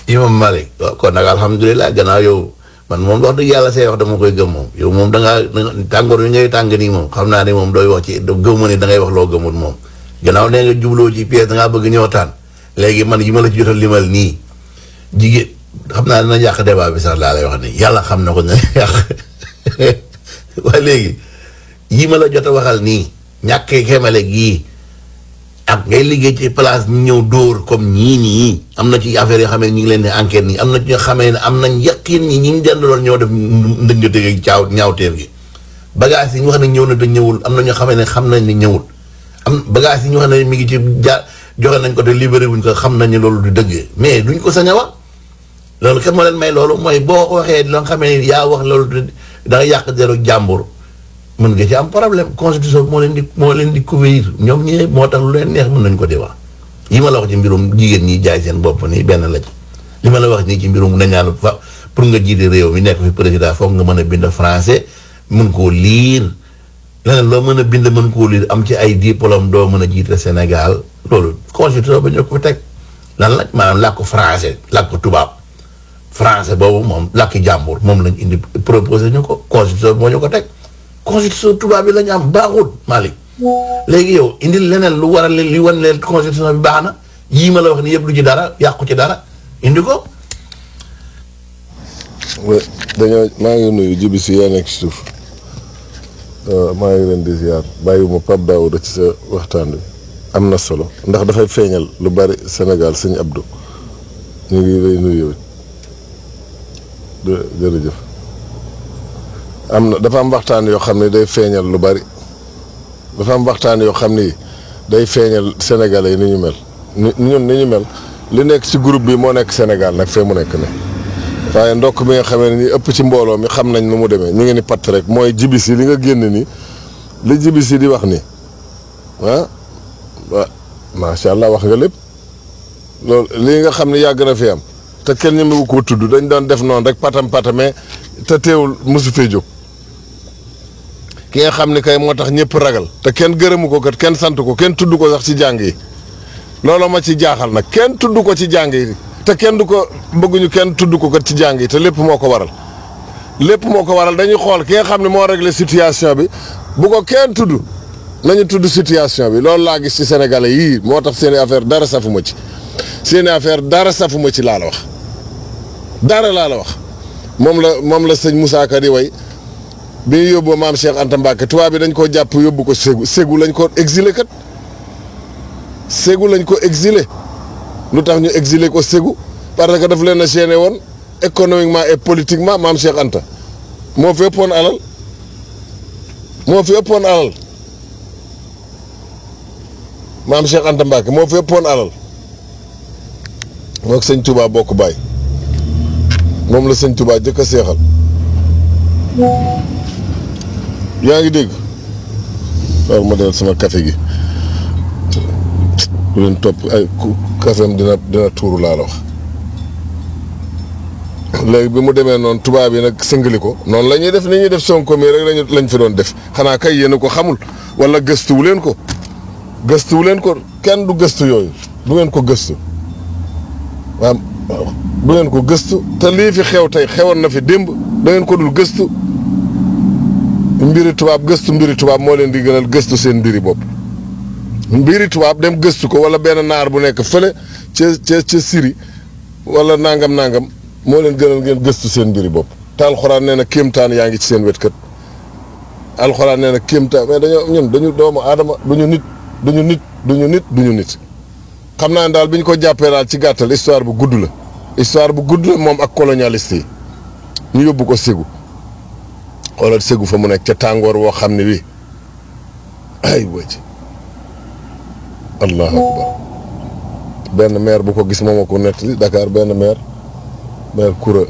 Imam Malik waaw kon nag alhamdulilah gannaaw yow man moom wax dëgg yàlla say wax dama koy gëm moom yow moom da ngaa tàngoor wi ngay tàng nii moom xam naa ne moom dooy wax ci gëmuma ne da ngay wax loo gëmul moom gannaaw nee nga jubloo ci pièce da ngaa bëgg ñëw taan léegi man yi ma la ci jotal limal nii jigéen xam naa dina yàq débat bi sax laa lay wax nii yàlla xam na ko ne yàq waaye léegi yi ma la jot a waxal nii ñàkkee xemale gii ak ngay liggéey ci place ñu ñëw dóor comme ñii nii am na ci affaire yoo xam ne ñu ngi leen di enquête nii am na ci ñoo xamee ne am nañ yaqin ni ñi ñu dendaloon ñoo def ndëngate gi ñaawteef gi bagage yi ñu wax ne ñëw na te ñëwul am na ñoo xamee ne xam nañ ni ñëwul am bagage yi ñu wax ne mi ngi ci joxe nañ ko te libéré wuñ ko xam nañ ne loolu du dëgg mais duñ ko sañ a wax loolu kenn moo leen may loolu mooy boo waxee loo xamee ne yaa wax loolu da nga yàq deru jàmbur mën nga ci am problème constitution moo leen di couvrir ñoom ñee moo tax lu leen neex mën nañ ko di wax yi ma la wax ci mbirum jigéen ñi jaay seen bopp nii benn la ci li ma la wax nii ci mbirum nañaan fa pour nga jiite réew mi nekk fi président foog nga mën a bind français mën koo lire leneen loo mën a bind mën koo lire am ci ay diplôme doo mën a jiite Sénégal loolu constitution ba ñoo ko teg lan la maanaam làkku français làkku tubaab français boobu moom làkki jàmbur moom lañ indi proposé ñu ko constitution moo ñu ko teg constitution tubaab bi la ñu am baaxul Malick léegi yow indil leneen lu war a li wan leen constitution bi baax na yii ma la wax ni yëpp lu ci dara yàqu ci dara indi ko. dañoo maa ngi nuyu jibi si yaa nekk ci suuf maa ngi leen di ziar bàyyiwuma Pape Daouda ci sa waxtaan bi am na solo ndax dafay feeñal lu bari Sénégal sëñ Abdou ñu ngi lay nuyu jërëjëf. dafa am waxtaan yoo xam ne day feeñal lu bari dafa am waxtaan yoo xam ni day feeñal sénégalais yi ni ñu mel ñun ni ñu mel li nekk ci groupe bi moo nekk Sénégal nag fee mu nekk ne waaye ndokk bi nga xamee ne ni ëpp ci mbooloo mi xam nañ nu mu demee ñu ngi ni patt rek mooy jibis yi li nga génn ni li jibis yi di wax ni ah wa macha allah wax nga lépp loolu lii nga xam ne yàgg na fi am te kenn ñemewu ko tudd dañ doon def noonu rek patam patame te teewul mosu fee jóg ki nga xam ne kay moo tax ñëpp ragal te kenn gërëmu ko kat kenn sant ko kenn tudd ko sax ci jàng yi loolu ma ci jaaxal nag kenn tudd ko ci jàng yi te kenn du ko bëgguñu kenn tudd ko kat ci jàng yi te lépp moo ko waral dañuy xool ki nga xam ne moo réglé situation bi bu ko kenn tudd nañu tudd situation bi loolu laa gis ci sénégalais yii moo tax seeni affaire dara safuma ci seeni affaire dara safuma ci laa la wax dara laa la wax moom la sëñ Moussa Ka di way bi ñu yóbboo maam Cheikh Anta Mbacke tubaab bi dañ koo jàpp yóbbu ko Ségou lañ ko exilé kat Ségou lañ ko exilé lu tax ñu exilé ko Ségou parce que daf leen a gêné woon économiquement et politiquement maam Cheikh Anta moo fi ëppoon alal maam Cheikh Anta Mbacke moo fi ëppoon alal moog sëñ Touba bokk baay moom la sëñ Touba jëkk a seexal yaa ngi dégg waaw ma del sama café gi ku leen topp ay caféem dina tuuru laa la wax léegi bi mu demee noonu tubaab yi nag sëngali ko noonu la ñuy def ni ñuy def Sonko mi rek lañ fi doon def xanaa kay yéen a ko xamul wala gëstuwu leen ko kenn du gëstu yooyu du ngeen ko gëstu waaw du ngeen ko gëstu te lii fi xew tey xewoon na fi démb da ngeen ko dul gëstu mbiri tubaab moo leen di gënal gëstu seen mbiri bopp mbiri tubaab dem gëstu ko wala benn naar bu nekk fële ca Syrie wala nangam moo leen gënal ngeen gëstu seen mbiri bopp te alxuraan nee na kéemtaan yaa ngi ci seen wet kat alxuraan nee na kéemtaan mais dañu doomu aadama duñu nit xam naa ne daal bi ñu ko jàppee daal ci gàttal histoire bu gudd la moom ak colonialiste yi ñu yóbbu ko Ségou xoolal Ségou fa mu nekk ca tàngoor woo xam ne wi ay wëcc allahu akbar benn maire bu ko gis moom a ko nettali Dakar benn maire Koura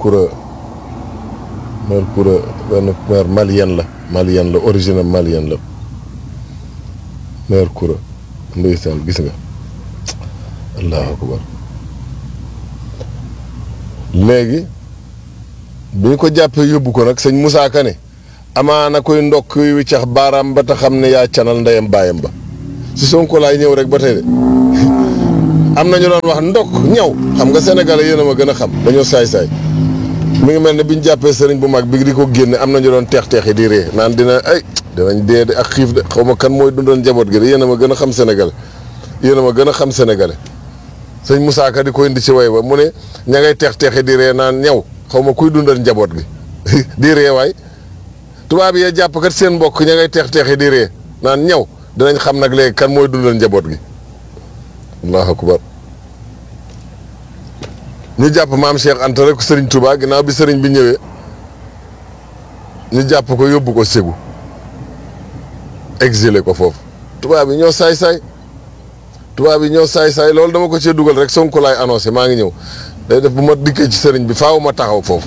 benn maire malien la origine malien la maire Koura ndeysaan gis nga allahu akbar léegi bi ñu ko jàppee yóbbu ko nag sëñ Moussa Ka ne amaana koy ndokk yu wiccax baaraam ba ta xam ne yaa canal ndeyam baayam ba si Sonko laay ñëw rek ba tey de am na ñu doon wax ndokk ñaw xam nga sénégalais yéen a ma gën a xam dañoo saay-saay mi ngi mel ne bi ñu jàppee sëriñ bu mag bi di ko génne am na ñu doon teex-teexi di ree naan dinañ dee de ak xiif de xaw ma kan mooy dundal njaboot gi de yéen a ma gën a xam sénégalais yéen a ma gën a xam sénégalais sëñ Moussa Ka di ko indi ci way ba mu ne ña ngay teex-teexi di ree naan ñaw xaw ma kuy dundal njaboot gi di ree waay tubaab yi jàpp kat seen mbokk ña ngay teex-teexi di ree naan ñaw dinañ xam nag léegi kan mooy dundal njaboot gi allahu akbar ñu jàpp maam Cheikh Anta rek sëriñ Touba ginnaaw bi sëriñ bi ñëwee ñu jàpp ko yóbbu ko Ségou exilé ko foofu tubaab yi ñoo saay-saay tubaab yi ñoo saay-saay loolu dama ko cee dugal rek Sonko laay annoncé maa ngi ñëw day def bu ma dikkee ci sëriñ bi faaw ma taxaw foofu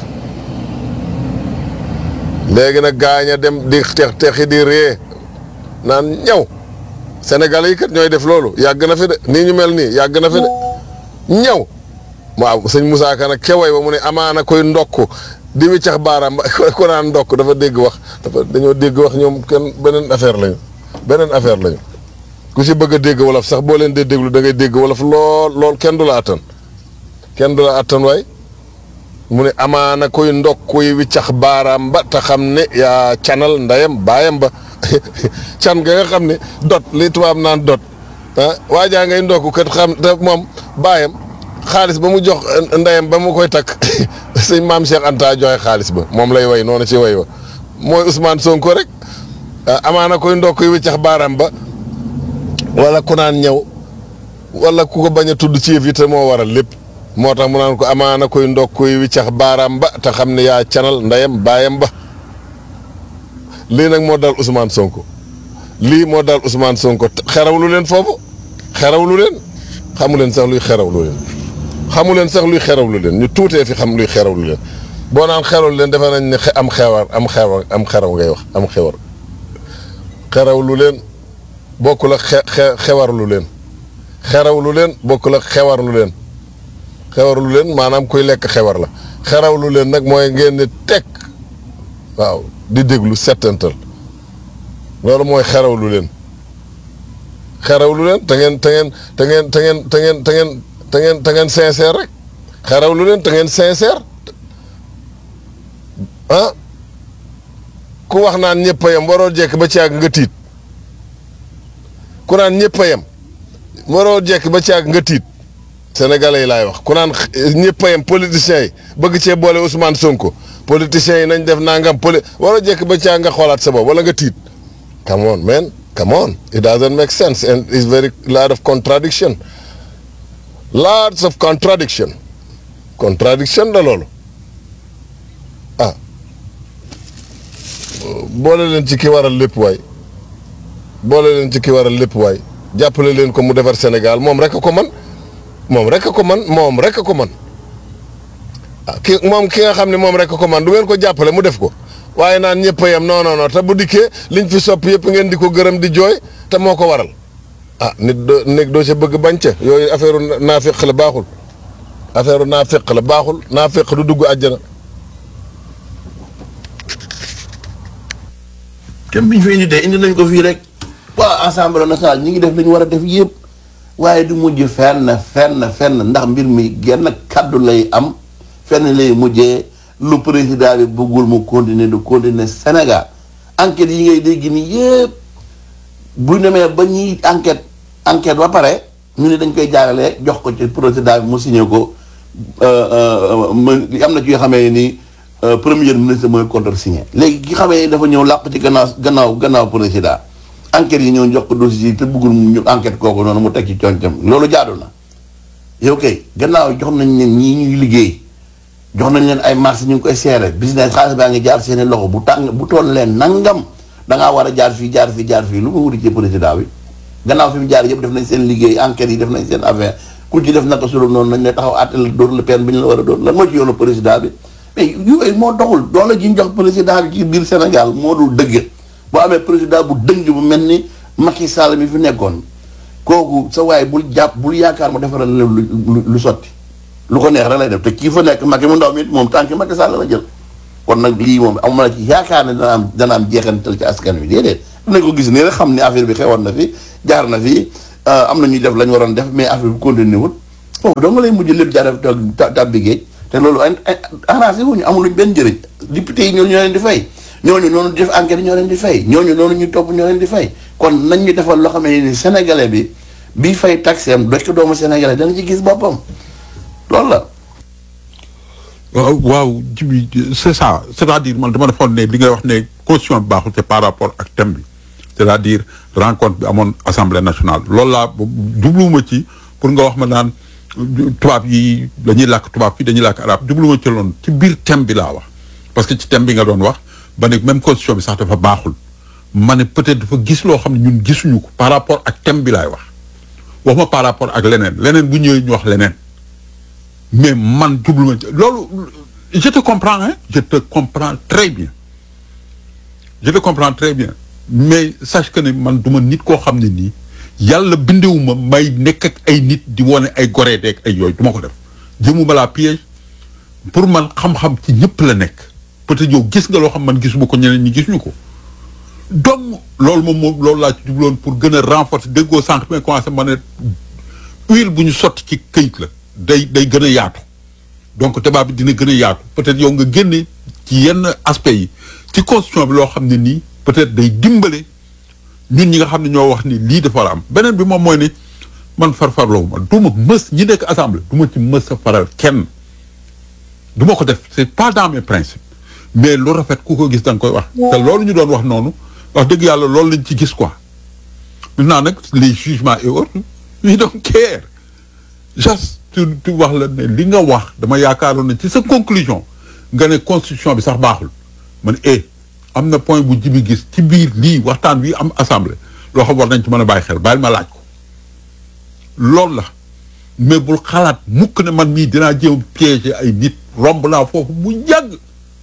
léegi nag gaañ a dem di teexi di ree naan ñaw Sénégalais yi kat ñooy def loolu yàgg na fi de nii ñu mel nii yàgg na fi de ñaw waaw sëñ Moussa Ka nag keway ba mu ne amaana koy ndokk di wiccax baaraam ko naan ndokk dafa dégg wax dañoo dégg wax ñoom kenn beneen affaire lañu ku si bëgg a dégg wolof sax boo leen dee déglu da ngay dégg wolof lool kenn du la attan waay mu ne amaana koy ndokk koy wiccax baaraam ba te xam ne yaa canal ndayam baayam ba can nga nga xam ne dot li tubaab naan dot waajaa ngay ndokk kat xam te moom baayam xaalis ba mu jox ndeyam ba mu koy takk sëñ maam Cheikh Anta joxe xaalis ba moom lay way noonu ci way wa mooy Ousmane Sonko rek amaana koy ndokk yi wiccax baaraam ba wala ku naan ñëw wala ku ko bañ a tudd ci yëf yi te moo waral lépp moo tax mu naan ko amaana koy ndokk yi wiccax baaraam ba te xam ne yaa canal ndeyam baayam ba lii nag moo dal Ousmane Sonko lii moo dal Ousmane Sonko xerawlu leen foofu xerawlu leen xamu leen sax luy xerawlu leen xamu leen sax luy xerawlu leen ñu tuutee fi xam luy xerawlu leen boo naan xerawlu leen defe nañ ne am xeraw ngay wax am xewar xerawlu leen bokkul ak xewarlu leen xerawlu leen bokkul ak xewarlu leen xewarlu leen maanaam kuy lekk xewar la xerawlu leen nag mooy ngeen ne teg waaw di déglu settantal loolu mooy xerawlu leen xerawlu leen te ngeen sincère rek xerawlu leen te ngeen sincère ku wax naan ñëpp a yem waroo jekk ba ci àgg nga tiit ku naan ñëpp a yem waroo jekk ba ci àgg nga tiit sénégalais yi laay wax ku naan ñëpp a yem politiciens yi bëgg cee boole Ousmane Sonko politiciens yi nañ def nangam waroo jekk ba ci àgg nga xoolaat sa bopp wala nga tiit come on man come on it doesn't make sense and it's very lot of contradiction lots of contradiction la loolu boole leen ci ki waral lépp waay boole leen ci ki waral lépp waay jàppale leen ko mu defar Sénégal moom rek ko man moom rek ko man ki nga xam ne moom rek ko man du ngeen ko jàppale mu def ko waaye naan ñëpp a yem non te bu dikkee liñ fi sopp yëpp ngeen di ko gërëm di jooy te moo ko waral nit doo ca bëgg bañ ca yooyu affaire naafiq la baaxul naafiq du dugg àjjana. thème bi ñu fi indi tey indi nañ ko fii rek waa assemblée nationale ñi ngi def li ñu war a def yëpp waaye du mujj fenn ndax mbir mi genn kaddu lay am fenn lay mujjee lu président bi bëggul mu continuer Sénégal enquête yi ngay dégg ni yëpp bu demee ba ñuy enquête ba pare ñu ne dañ koy jaarale jox ko ci président bi mu signé ko am na ci yoo xamee ni premier ministre mooy contresigné léegi ki xamee dafa ñëw làq ci gannaaw président enquête yi ñëw jox ko dossier yi te bëggul ñu enquête kooku noonu mu teg ci coñtam loolu jaadu na yow kay gannaaw jox nañ leen ñii ñuy liggéey jox nañ leen ay marché ñu ngi koy seere business xaalis baa ngi jaar seeni loxo bu toll leen nangam dangaa war a jaar fii lu mu wuti ci président bi gannaaw fi mu jaar yëpp def nañ seen liggéey enquête yi def nañ seen affaire ku ci def naka sulu noonu nañ ne taxaw àttal dóor la peine bi ñu la war a dóor lan moo ci yoonu président bi mais yooyu moo doxul doole ji ñu jox président bi ci biir Sénégal moo dul dëgg boo amee président bu dëng bu mel ni Macky Sall mi fi nekkoon kooku sa waay bul yaakaar mu defaral lu sotti lu ko neex rek lay def te kii fa nekk Macky mu ndaw mi moom tànk Macky Sall la jël kon nag lii moom am na ci yaakaar ne dana am jeexantal ci askan wi déedéet dinañ ko gis nii rek xam ni affaire bi xewoon na fi jaar na fi am na ñuy def la ñu waroon def mais affaire bi continué wul foofu doo nga lay mujj lépp jaaree toog tàbbi géej te loolu arrangé wuñu amuluñ benn njëriñ député yi ñoo leen di fay ñooñu noonu di def enquête ñoo leen di fay ñooñu noonu ñu topp ñoo leen di fay kon nañ ñu defal loo xam ne ni sénégalais bi fay taxeem doj ko doomu sénégalais dana ci gis boppam loolu la. waaw Djibi c'est ça c'est-à-dire man dama defoon ne li ngay wax ne constitution bi baaxul c'est par rapport ak thème bi c'est-à-dire rencontre bi amoon assemblée nationale loolu laa jubluwuma ci pour nga wax ma naan tubaab yi dañuy làkk tubaab fii dañuy làkk arabe jubluwuma ci loolu ci biir thème bi laa wax parce que ci thème bi nga doon wax ba ne même constitution bi sax dafa baaxul ma ne peut-être dafa gis loo xam ne ñun gisuñu ko par rapport ak thème bi laay wax ma par rapport ak leneen bu ñëwee ñu wax leneen mais man jubluwuma ci loolu je te comprends hein je te comprends très bien mais sache que ne man duma nit koo xam ne nii yàlla bindewuma may nekk ak ay nit di wone ay goreeteeg ay yooyu duma ko def jëmuma la piège pour man xam-xam ci ñëpp la nekk peut-être yow gis nga loo xam man gisuma ko ñeneen ñi gisuñu ko donc loolu moom loolu laa ci jubloon pour gën a renforcer déggoo sànq mais commencé ma ne huile bu ñu sotti ci këyit la day gën a yaatu donc débat bi dina gën a yaatu peut-être yow nga génne ci yenn aspects yi ci constitution bi loo xam ne nii peut-être day dimbale ñun ñi nga xam ne ñoo wax ni lii dafa war a am beneen bi moom mooy ni man farfarloo ma du ma mës ñi nekk assemblée du ma ci mës a faral kenn du ma ko def c'est pas dans mes principes mais lu rafet ku ko gis da nga koy wax te loolu ñu doon wax noonu wax dëgg yàlla loolu lañ ci gis quoi maintenant nag les jugements et autres we don't care juste tu wax la ne li nga wax dama yaakaaroon ne ci sa conclusion nga ne constitution bi sax baaxul man am na point bu Djibi gis ci biir lii waxtaan wi am assemblée loo xam war nañ ci mën a bàyyi xel bàyyil ma laaj ko loolu la mais bul xalaat mukk ne man mii dinaa jéem piéger ay nit romb naa foofu bu yàgg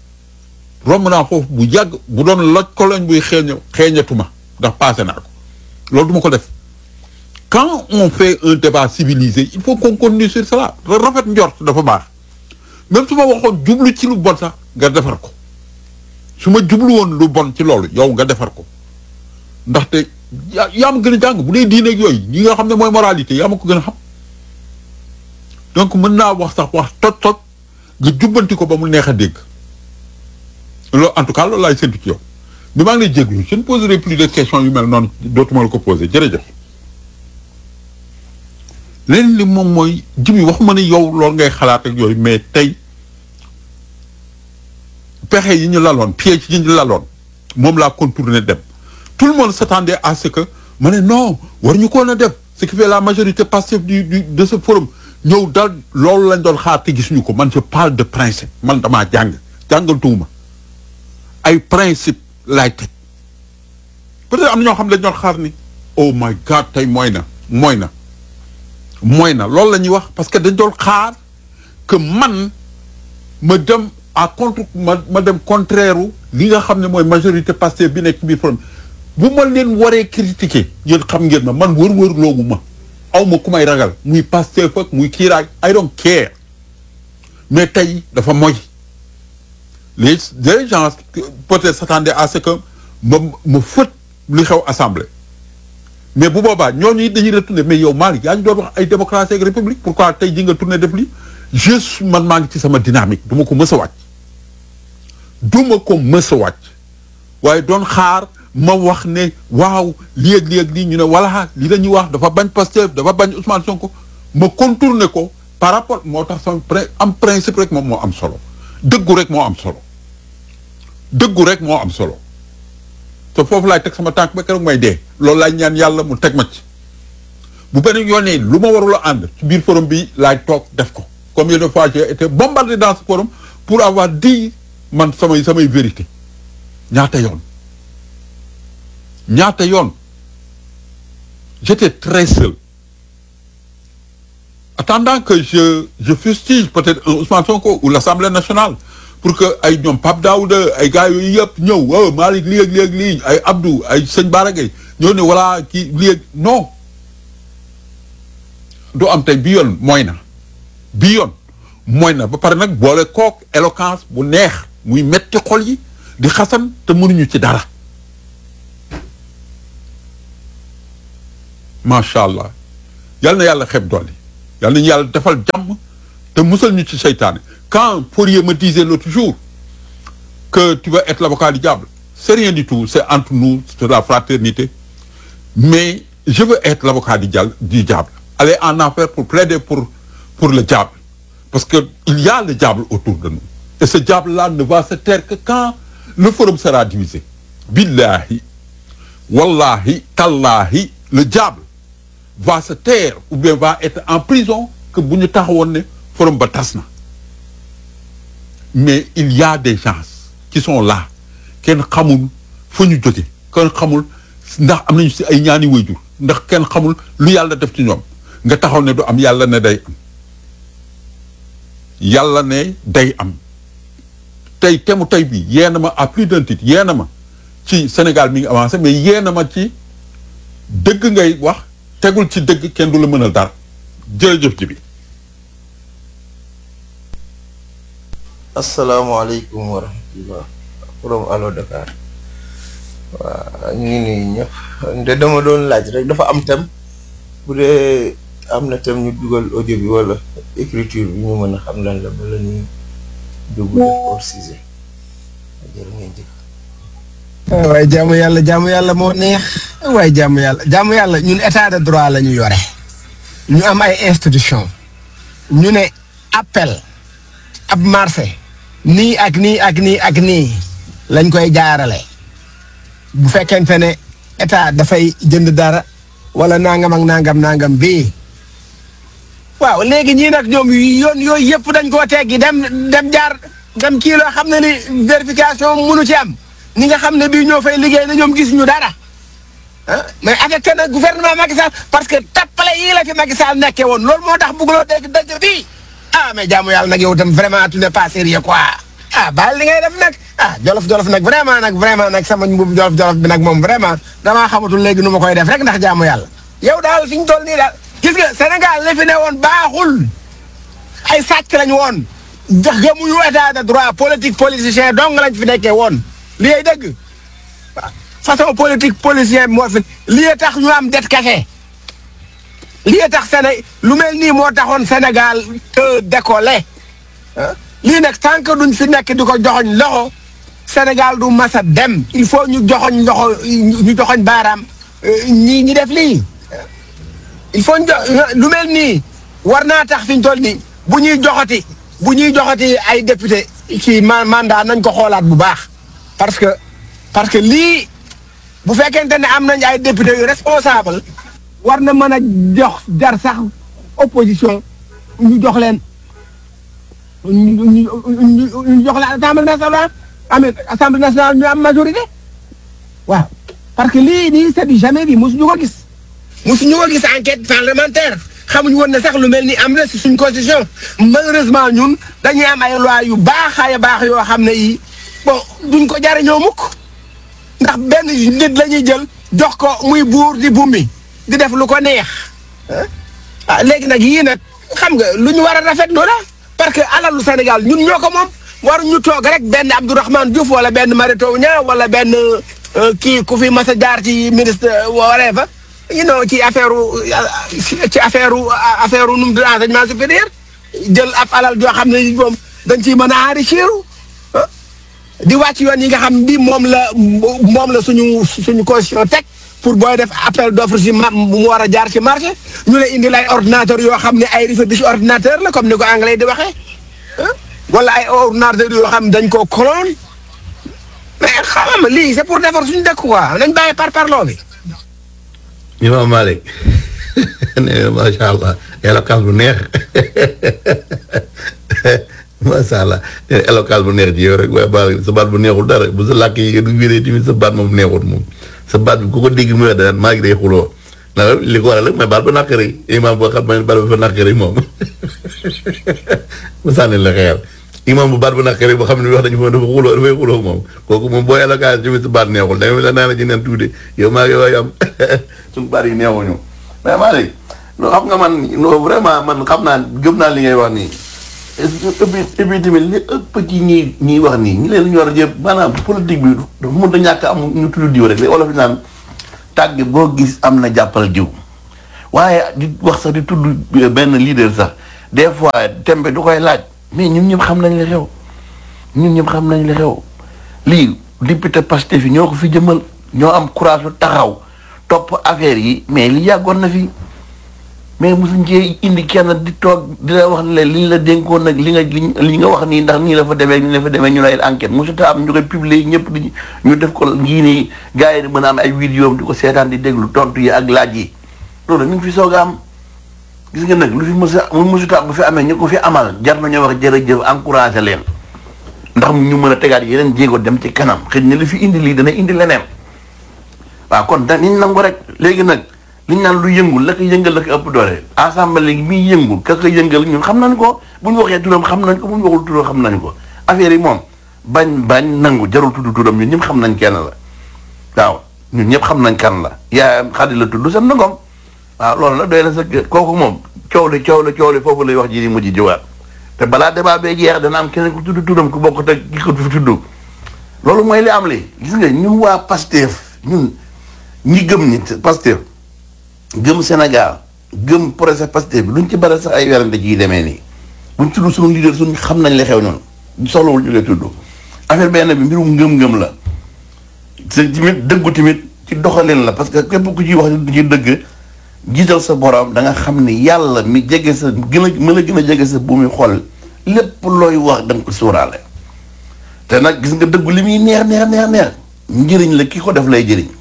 bu doon loj koloñ buy xeeñatuma ndax passé naa ko loolu duma ko def quand on fait un débat civilisé il faut qu'on continue sur cela rafet njort dafa baax même su ma waxoon jublu ci lu bon sax nga defar ko su ma jublu woon lu bon ci loolu yow nga defar ko ndaxte yaa ma gën a jàng bu dee diine ak yooyu ñi nga xam ne mooy moralité yaa ma ko gën a xam donc mën naa wax sax wax toj nga jubbanti ko ba mu neex a dégg loolu en tout cas loolu laay séntu ci yow mais maa ngi lay jéglu je ne poserai plus de questions yu mel noonu dootuma la ko poser jërëjëf leneen li moom mooy Djibi waxuma ne yow loolu ngay xalaat ak yooyu mais tey pexe yi ñu laloon piège yi ñu laloon moom laa contourné dem tout le monde s'attendait à ce que ma ne non war ñu ko na def ce qui fait la majorité passive de ce forum ñëw dal loolu lañ doon xaar te gisuñu ko man je parle de principe man damaa jàngal tuuma ay principe laay teg peut-être am na ñoo xam ne dañ doon xaar ni oh my god tey mooy na loolu la ñuy wax parce que dañ doon xaar que man ma dem ma dem contraire li nga xam ne mooy majorité Pastef bi nekk biir forum bu ma leen waree critiquer yéen xam ngeen ma man wër loogu ma aw ma ku may ragal muy Pastef ak muy kiiraay I don't care mais tey dafa moy les gens peut-être s'attendaient à ce que ma fët li xew assemblée mais bu boobaa ñooñu dañuy retourner mais yow Malick yaa ngi doon wax ay démocratie ak république pourquoi tey ji nga tourner def lii juste man maa ngi ci sama dynamique du ma ko mës a wàcc waaye doon xaar ma wax ne waaw lii ak lii ñu ne voilà lii la ñuy wax dafa bañ Pastef dafa bañ Ousmane Sonko ma contourner ko par rapport moo tax sama am principe rek moom moo am solo dëggu rek moo am solo te foofu laay teg sama tànk ba keroog may dee loolu laay ñaan yàlla mu teg ma ci bu beneen yoonee lu ma warul a ànd ci biir forum bi laay toog def ko combien de fois j'ai été bombardé dans ce forum pour avoir dit man samay vérité ñaata yoon j'étais très seul attendant que je fustige peut-être un Ousmane Sonko ou l'Assemblée nationale pour que ay ñoom Pape Daouda ay gars yooyu yëpp ñëw Malick lii ak lii ay Abdou ay sëñ Bara Gaye ñoo ne voilà kii lii non du am tey bi yoon mooy na ba pare nag boole kook éloquence bu neex muy metti xol yi di xasan te mënuñu ci dara macha allah yal na yàlla xeeb doole yal nañu yàlla defal jàmm te musal ñu ci seytaane. Quand Fourier me disait l'autre jour que tu vas être l'avocat du diable, c'est rien du tout, c'est entre nous, c'est la fraternité. Mais je veux être l'avocat du diable. Aller en enfer pour plaider pour le diable. Parce qu'il y a le diable autour de nous. Et ce diable-là ne va se taire que quand le forum sera divisé. Billahi, wallahi, tallahi, le diable va se taire ou bien va être en prison que bu ñu taxawoon ne forum ba tas na. Mais il y a des gens qui sont là kenn xamul fu ñu jóge kenn xamul ndax am nañu ci ay ñaani waajur ndax kenn xamul lu yàlla def ci ñoom nga taxaw ne du am yàlla ne day am yàlla ne day am tey temu tey bi yéena ma à plus d'un titre yéena ma ci Sénégal mi ngi avancé mais yéena ma ci dëgg ngay wax tegul ci dëgg kenn du la mënal dara jërëjëf ji bi asalaamaaleykum wa rahmatullah from Allo Dakar waa ñu ngi nuyu ñëpp nde dama doon laaj rek dafa am thème bu dee am na thème ñu dugal audio bi wala écriture bi ñu mën a xam lan la bala ñuy dugg def hors sujet jërë ngeen jëf. waaye jaamu yàlla moo neex waaye jaamu yàlla ñun état de droit la ñu yore ñu am ay institution ñu ne appel ab marché nii ak nii ak nii ak nii lañ koy jaarale bu fekkente ne état dafay jënd dara wala nangam ak nangam bii waaw léegi ñii nag ñoom yoon yooyu yëpp dañ koo teggi dem jaar dem kii loo xam ne ni vérification mënu ci am ñi nga xam ne bii ñoo fay liggéey na ñoom gis ñu dara ah mais affecté na gouvernement Macky Sall parce que tappale yii la fi Macky Sall nekkee woon loolu moo tax bëgguloo dégg dëgg bii ah mais jaamu yàlla nag yow tam vraiment tu n'es pas sérieux quoi ah baal li ngay def nag ah jolof nag vraiment nag sama mbubu jolof bi nag moom vraiment damaa xamatul léegi nu ma koy def rek ndax jaamu yàlla yow daal fi ñu toll nii daal gis nga Sénégal li fi ne woon baaxul ay sàcc lañu woon gëmuñu état de droit politique politicien dong lañ fi nekkee woon li ay dëgg façon politique politicien moo fi lii tax ñu am det café lii tax lu mel nii moo taxoon Sénégal te décollé lii nag tant que duñ fi nekk di ko joxoñ loxo Sénégal du masa dem il faut ñu joxoñ loxo ñu joxoñ baaraam ñi def lii il faut lu mel nii war naa tax fi ñu toll nii bu ñuy joxati ay député ci mandat nañ ko xoolaat bu baax parce que lii bu fekkente ne am nañ ay député yu responsable war na mën a jox jar sax opposition ñu jox leen ñu jox leen assemblée nationale ñu am majorité waaw parce que lii nii c'est du jamais bi mosuñu ko gis enquête parlementaire xamuñu woon ne sax lu mel ni am na si suñ constitution malheureusement ñun dañuy am ay loi yu baax yoo xam ne yi bon duñ ko jariñoo mukk ndax benn nit la ñuy jël jox ko muy buur di bummi di def lu ko neex ah léegi nag yii nag xam nga lu ñu war a rafetlu la parce que alalu Sénégal ñun ñoo ko moom waruñu toog rek benn Abdourahmane Diouf wala benn Mary Teuw Niane wala benn kii ku fi mas a jaar ci ministre waree fa ci affaire nu mu di enseignement supérieur jël ab alal joo xam ne moom dañ ciy mën a enrichir di wàcc yoon yi nga xam bi moom la suñu constitution teg pour booy def appel d'offre ci mu war a jaar ci marché ñu ne indi lay ordinateur yoo xam ne ay refurbished ordinateur la comme ni ko anglais di waxee wala ay ordinateur yoo xam dañ koo clone mais xam nga lii c'est pour defar suñu dëkk quoi nañ bàyyi parloo bi. Imam Malick nee na macha allah éloquence bu neex macha allah éloquence bu neex ji yow rek waaye sa baat bu neexul dara bu sa làkk yi du wéree tamit sa baat moom neexut moom sa baat bi ku ko dégg mu wax daan maa ngi day xuloo ndax li ko waral rek mooy baat ba naqari imam boo xam ne baat ba fa naqari moom mu sànni la xeer imam bu baat bu naqari boo xam ne wax dañu fa dafa xuloo dafay xuloo moom kooku moom boo éloquence tamit sa baat neexul da nga naa la ci neen tuuti yow maa ngi waay am suñu baat yi neexuñu mais Malick loo xam nga man loo vraiment man xam naa gëm naa li ngay wax nii et puis tamit li ëpp ci ñiy wax nii ñi leen ñu war a jël maanaam politique bi dafa mën a ñàkk am ñu tudd diw rek li olof yi naan tàgg boo gis am na jàppal jiw waaye di wax sax di tudd benn leader sax des fois tembe du koy laaj mais ñun ñëpp xam nañ li xew ñun ñëpp xam nañ li xew lii député Pastef fi ñoo ko fi jëmal ñoo am courage lu taxaw topp affaire yi mais li yàggoon na fi mais mosuñ cee indi kenn di toog di la wax ne liñ la dénkoon nag li nga wax nii ndax nii la fa demee nii la fa demee ñu lay enquête mosuta am ñu koy publier ñëpp di ñu def ko ngii nii gars yi di mën a am ay vidéo di ko seetaan di déglu tontu yi ak laaj yi loolu mi ngi fi soog a am gis nga nag lu fi mosuta bu fi amee ñu ko fi amal jar nañoo wax jërëjëf encouragé leen ndax ñu mën a tegaat yeneen jéego dem ci kanam xëy na li fi indi lii dana indi leneen waaw kon dañu nangu rek léegi nag li ñu naan lu yëngul la ko yëngal la ko ëpp doole assemblée gi miy yëngul ka ko yëngal ñun xam nañ ko bu ñu waxee turam xam nañ ko bu ñu waxul turam xam nañ ko affaire yi moom bañ nangu jarul tudd turam ñun ñëpp xam nañ kenn la waaw ñun ñëpp xam nañ kan la yaayam Xadi la tudd sam na ngom waaw loolu nag doy na sa kooku moom coow li foofu lay wax ji di mujj jiwaat te balaa débat bee jeex dana am keneen ku tudd turam ku bokk te ki ko fi tudd loolu mooy li am li gis nga ñun waa Pastef ñun ñi gëm ni Pastef gëm Sénégal gëm projet Pastef bi luñ ci bare sax ay werante ciy demee nii buñ tudd suñu leader suñ xam nañ li xew ñun soxlawul ñu lay tudd affaire benn bi mbirum ngëm-ngëm la te tamit dëggu tamit ci doxalin la parce que képp ku ciy wax ci dëgg jiital sa borom da nga xam ni yàlla mi jege sa mën a gën a jege sa bu muy xool lépp looy wax da nga ko sóoraale te nag gis nga dëggu li muy neex njëriñ la ki ko def lay jëriñ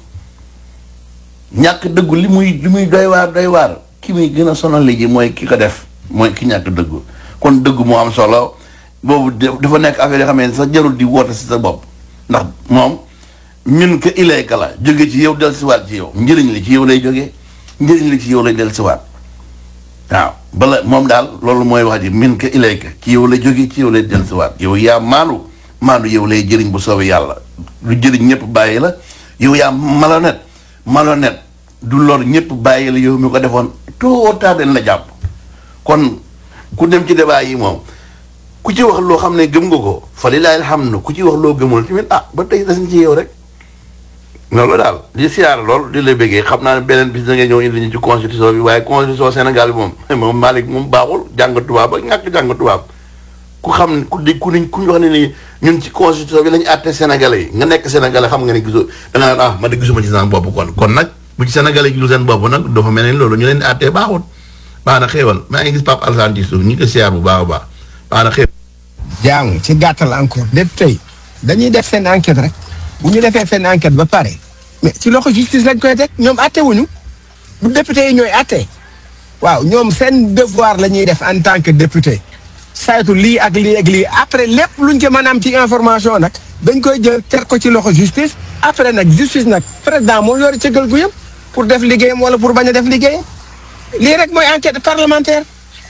ñàkk dëggu li muy doy waar ki muy gën a sonal léegi mooy ki ko def mooy ki ñàkk dëggu kon dëggu moo am solo boobu dafa nekk affaire yoo xam ne sax jarul di woote si sa bopp ndax moom min ka ilayka la jóge ci yow del siwaat ci yow njëriñ li ci yow lay jógee njëriñ li ci yow lay del siwaat waaw bala moom daal loolu mooy wax ji min ka ilayka ci yow lay jóge ci yow lay del siwaat yow yaa maandu yow lay jëriñ bu soobee yàlla lu jëriñ ñëpp bàyyi la yow yaa malhonnête du lor ñëpp bàyyi la yow mi ko defoon tôt ou tard dañ la jàpp kon ku dem ci débat yi moom ku ci wax loo xam ne gëm nga ko fa lillahi alhamdu ku ci wax loo gëmul tamit ba tey des ci yow rek loolu daal di siyaar lool di la bëggee xam naa ne beneen bis da nga ñëw indi ñu ci constitution bi waaye constitution Sénégal bi moom Malick moom baaxul jàng tubaab ak ñàkk jàng tubaab ku xam ne ku ñu wax ne ni ñun ci constitution bi lañu àtte Sénégalais yi nga nekk Sénégalais xam nga ne gisoo da nga ma de gisuma ci seen bopp kon nag bu ci Sénégalais yi gisul seen bopp nag dafa mel ni loolu ñu leen di àttee baaxul baax na xéewal maa ngi gis Pape Alassane ci suuf ñu ngi ko siyaar bu baax a baax baax na xéewal. jaamu ci gàttal encore député dañuy def seen enquête rek bu ñu defee seen enquête ba pare mais ci loxo justice lañ koy teg ñoom àtte wuñu bu député yi ñooy àtte waaw ñoom seen devoir la ñuy def en tant que député saytu lii ak lii après lépp luñ ci mën a am ci information nag dañ koy jël teg ko ci loxo justice après nag justice nag président moo yore cëggal gu yëpp pour def liggéeyam wala pour bañ a def liggéeyam lii rek mooy enquête parlementaire.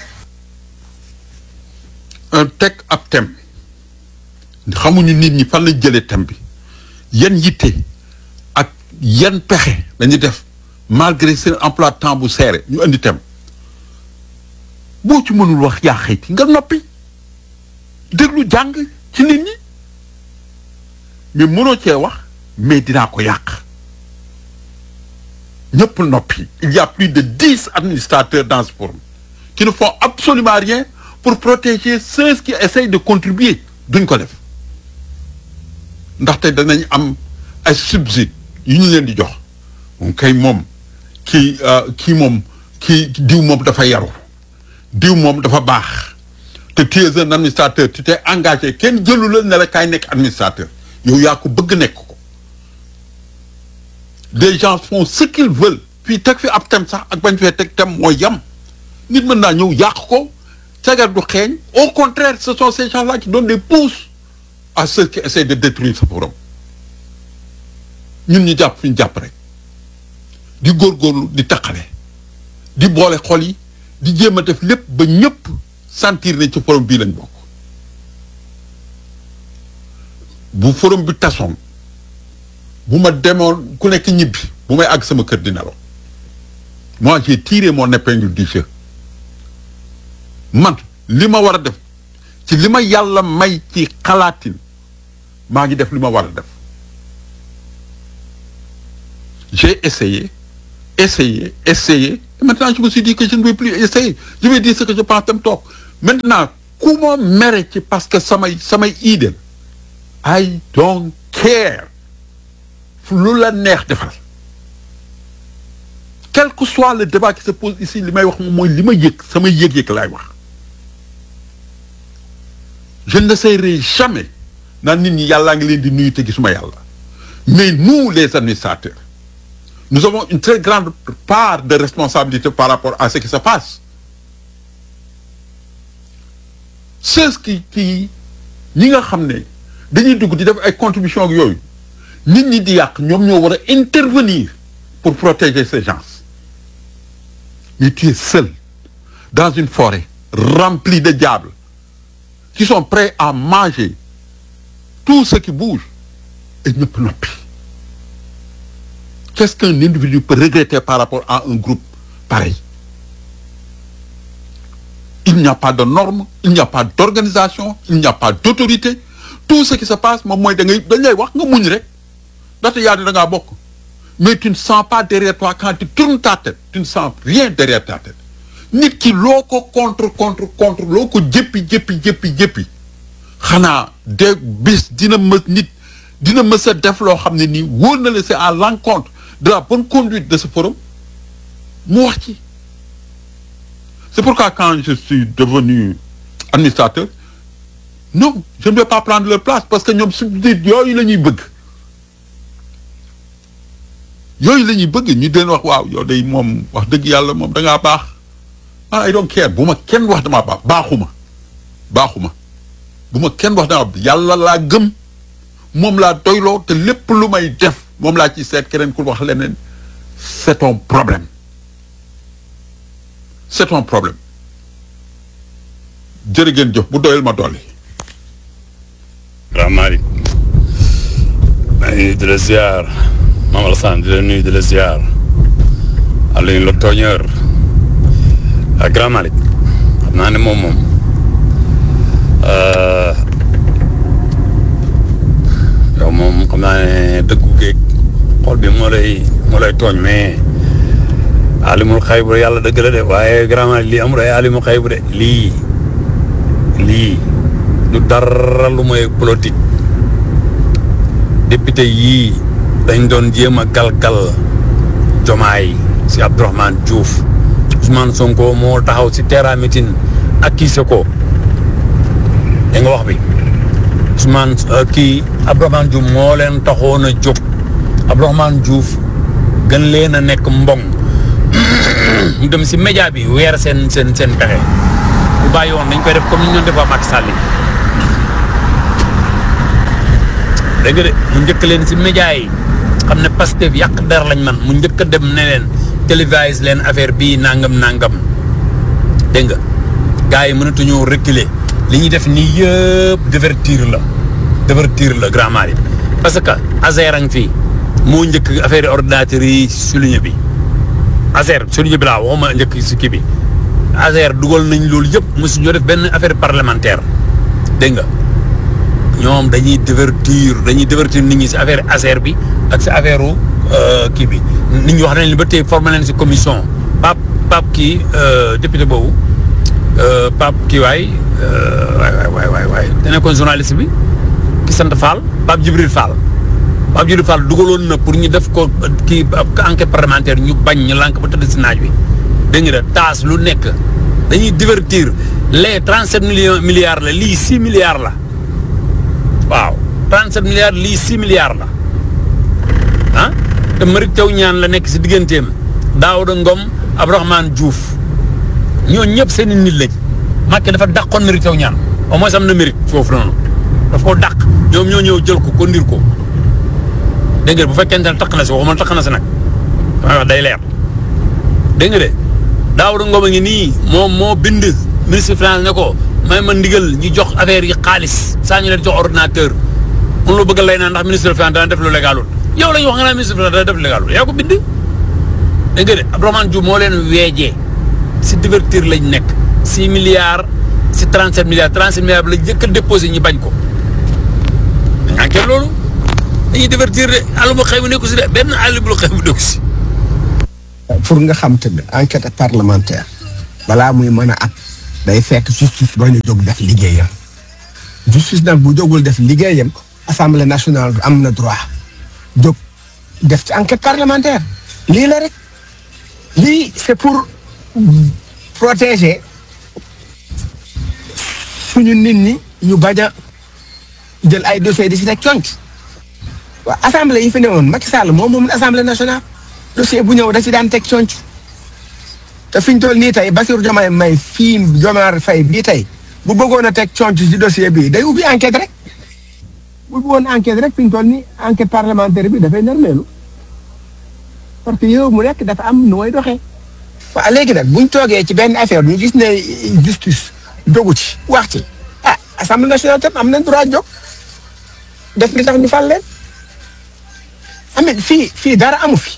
teg ab thème xamuñu nit ñi fan lañ jëlee thème bi yan yitte ak yan pexe dañuy def malgré seen emploi temps bu serré ñu indi thème boo ci mënul wax yaa xëyti nga noppi déglu jàng ci nit ñi mais mënoo cee wax mais dinaa ko yàq ñëpp noppi. Il y a plus de 10 administrateurs dans ce forum qui ne font absolument rien pour protéger ceux qui essayent de contribuer duñ ko def ndaxte danañ am ay subsides yu ñu leen di jox moom kay moom kii diw moom dafa yaru diw moom dafa baax te tu es un administrateur tu t'es engagé kenn jëlu la ne la kaay nekk administrateur yow yaa ko bëgg nekk ko des gens font ce qu'ils veulent puis teg fi ab thème sax ak bañ fee teg thème mooy yam nit mën naa ñëw yàq ko cagar du xeeñ au contraire ce sont ces gens-là qui donnent des pouces à ceux qui essaient de détruire ce forum ñun ñu jàpp fi ñu jàpp rek di góorgóorlu di taqale di boole xol yi di jéem a def lépp ba ñëpp sentir ne ci forum bii lañ bokk bu forum bi tasoon bu ma demoon ku nekk ñibbi bu may àgg sama kër di nelaw moi j'ai tiré mon épingle du jeu man li ma war a def ci li ma yàlla may ci xalaatin maa ngi def li ma war a def j'ai essayé Et maintenant, je me suis dit que je ne vais plus essayer. Je vais dire ce que je pense dem toog. Maintenant, ku ma mere ci parce que samay idée I don't care. Lu la neex defal. Quel que soit le débat qui se pose ici, li may wax mooy li ma yëg sama yëg-yëg laay wax. Je n'essaierai jamais naan nit ñi yàllaa ngi leen di nuyu te gisuma yàlla. Mais nous, les administrateurs, nous avons une très grande part de responsabilité par rapport à ce qui se passe. Ceux qui ñi nga xam ne dañuy dugg di def ay contributions ak yooyu nit ñi di yàq ñoom ñoo war a intervenir pour protéger ces gens. Mais tu es seul dans une forêt remplie de diables qui sont prêts à manger tout ce qui bouge et ñëpp noppi. Qu'est-ce qu'un individu peut regretter par rapport à un groupe pareil? Il n'y a pas de normes, il n'y a pas d'organisation, il n'y a pas d'autorité. Tout ce qui se passe moom mooy dañ lay wax nga muñ rek ndaxte yaa da ngaa bokk. Mais tu ne sens pas derrière toi quand tu tournes ta tête, tu ne sens rien derrière ta tête. Nit ki loo ko contre loo ko jëppi xanaa de bis dina mës a def loo xam ne nii wóor na la c'est à l'encontre de la bonne conduite de ce forum mu wax ci. C'est pourquoi quand je suis devenu administrateur, non, je ne vais pas prendre leur place parce que ñoom subdit yooyu la ñuy bëgg. Yooyu la ñuy bëgg ñu den wax waaw yow day moom wax dëgg yàlla moom da ngaa baax. Ah I don't care bu ma kenn wax damaa baax baaxuma bu ma kenn wax damaa yàlla laa gëm moom laa doyloo te lépp lu may def moom laa ci seet keneen ku wax leneen c'est ton problème. C'est ton problème. Jërë ngeen jëf bu doyal ma dolli. Grand Malick maa ngi nuyu di la ziar Mame Alassane di la nuyu di la ziar Aliou le tooñeur ak Grand Malick xam naa ne moom yow moom xam naa ne dëggu géeg xol bi moo lay tooñ mais alimul xaybu yàlla dëgg la de waaye Grand Malick lii amul ay alimul xaybu de lii du dara lu mooy politique député yii dañ doon jéem a galgal Jomaay si Abdourahmane Diouf Ousmane Sonko moo taxaw si terrain meeting accusé ko da nga wax bi Ousmane Abdourahmane Diouf moo leen taxoon a jóg Abdourahmane Diouf gën leen a nekk mbong mu dem si média bi weer seen pexe bu bàyyi woon dañ koy def comme ni ñu doon def waa Macky Sall dégg nga de mu njëkk leen si média yi xam ne Pastef yàq der lañ man mu njëkk a dem ne leen télévise leen affaire bii nangam dégg nga gars yi mënatuñoo reculer li ñuy def nii yëpp divertir la Grand Malick parce que Azer a ngi fii moo njëkk affaire ordinateur yi souligné bi Azer souligné bi laa waxuma njëkk si kii bi Azer dugal nañ loolu yëpp mosu ñoo def benn affaire parlementaire dégg nga ñoom dañuy divertir nit ñi si affaire Azer bi ak si affaire kii bi nit ñi wax nañ li ba tey formé leen si commission Pape kii député boobu Pape kii waay te nekkoon journaliste bi ki sant Fall Pape Djibril Fall dugaloon na pour ñu def ko kii enquête parlementaire ñu bañ ñu lànk ba tëdd si naaj bi dégg nga taas lu nekk dañuy divertir les 37 milliards la lii 6 milliards la waaw 37 milliards lii 6 milliards la ah te Mary Teuw Niane la nekk si digganteem Daouda Ngom Abdourahmane Diouf ñooñu ñëpp seen i nit lañ Macky dafa dàqoon Mary Teuw Niane au moins am na mérite foofu noonu daf koo dàq ñoom ñoo ñëw jël ko ndir ko dégg nga bu fekkente ne taq na si waxuma taq na si nag damay wax day leer dégg nga de Daouda Ngom a ngi nii moom moo bind ministre finance ne ko may ma ndigal ñu jox affaire yi xaalis saa ñu leen jox ordinateur mun loo bëgg lay naan ndax ministre finance dana def lu légalul yow la ñu wax nga naan ministre finance dana def lu légalul yaa ko bind dégg nga de Abdourahmane Diouf moo leen weejee si divertir lañ nekk 6 milliards si 37 milliards bi la jëkk a déposé ñi bañ ko dañ enquête loolu dañuy divertir de àll bu xëy bu nekku si de benn àll bu xëy bu nekku si pour nga xam tamit enquête parlementaire balaa muy mën a at day fekk justice ba ñu jóg def liggéeyam justice nag bu jógul def liggéeyam assemblée nationale am na droit jóg def ci enquête parlementaire lii la rek lii c'est pour protéger suñu nit ñi ñu bañ a jël ay dossiers di si teg conc waaw assemblée yi fi ne woon Macky Sall moom assemblée nationale dossier bu ñëw da ci daan teg conc te fi ñu toll nii tey Bassirou Diomaye May fii Diomaye Faye bii tey bu bëggoon a teg conc ci dossier bii day ubbi enquête rek bu bëggoon enquête rek fi ñu toll nii enquête parlementaire bi dafay nërmeelu parce que yow mu nekk dafa am nu may doxee. waaw léegi nag buñ toogee ci benn affaire ñu gis ne justice dogu ci wax ci assemblée nationale tam am nañ droit jóg def li tax ñu fal leen amit fii dara amu fi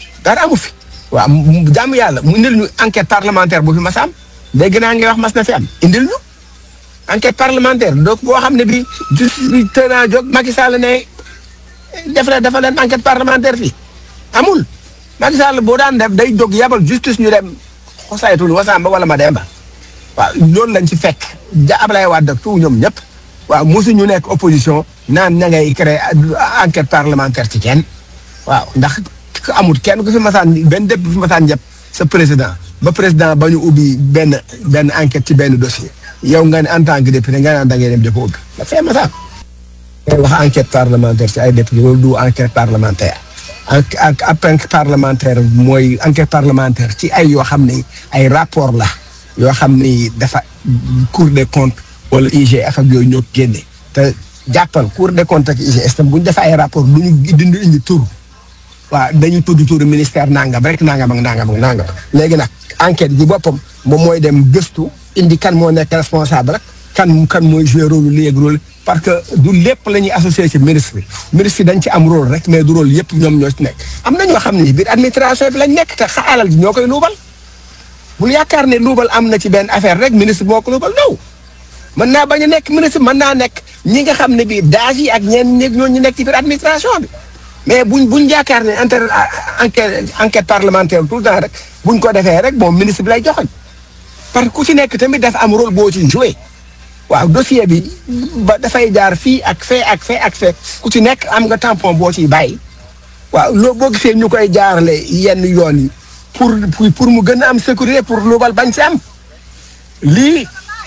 waaw jàmm yàlla mu indil ñu enquête parlementaire bu fi mas a am dégg naa ngay wax mas na fi am indil ñu enquête parlementaire donc boo xam ne bi justice bi tënaa jóg Macky Sall ne dafa leen enquête parlementaire fii amul Macky Sall boo daan def day jóg yabal justice ñu dem xosaytul Wasamba wala Mademba waaw loolu lañ ci fekk Ablaye Wade ak tout ñoom ñëpp waaw mosu ñu nekk opposition naan ña ngay créer enquête parlementaire ci kenn waaw ndax amul kenn ku fi masaan benn dépp fi masaan njëpp sa président ba président ba ñu ubbi benn enquête ci benn dossier yow nga ne en tant que député nga naan da ngay dem di ko ubbi la fee masaan wax enquête parlementaire ci ay député loolu du enquête parlementaire ak enquête parlementaire mooy enquête parlementaire ci ay yoo xam ne ay rapport la yoo xam ni dafa Cour des comptes wala IGF ak yooyu ñoo génne te jàppal Cour des comptes ak IGF tam bu ñu defee ay rapport du ñu dindi indi tur waaw dañuy tudd turu ministère nangam rek nangam ak nangam ak nangam léegi nag enquête bi boppam moom mooy dem gëstu indi kan moo nekk responsable rek kan mooy jouer rôle lii ak rôle parce que du lépp la ñuy associé ci ministre bi dañ ci am rôle rek mais du rôle yëpp ñoom ñoo ci nekk am na ñoo xam ne biir administration bi lañ nekk te alal ji ñoo koy luubal bul yaakaar ne luubal am na ci benn affaire rek ministre moo ko luubal non mën naa bañ a nekk ministre mën naa nekk ñi nga xam ne bii daaj yi ak ñeen ñi ñoo ñu nekk ci biir administration bi mais buñ yaakaar ne enquête parlementaire tout le temps rek buñ ko defee rek bon ministre bi lay joxoñ parce que ku ci nekk tamit dafa am rôle boo ci joué waaw dossier bi ba dafay jaar fii ak fee ku ci nekk am nga tampon boo ciy bàyyi waaw loo boo gisee ñu koy jaarale yenn yoon yi pour mu gën a am sécurité pour luubal bañ si am lii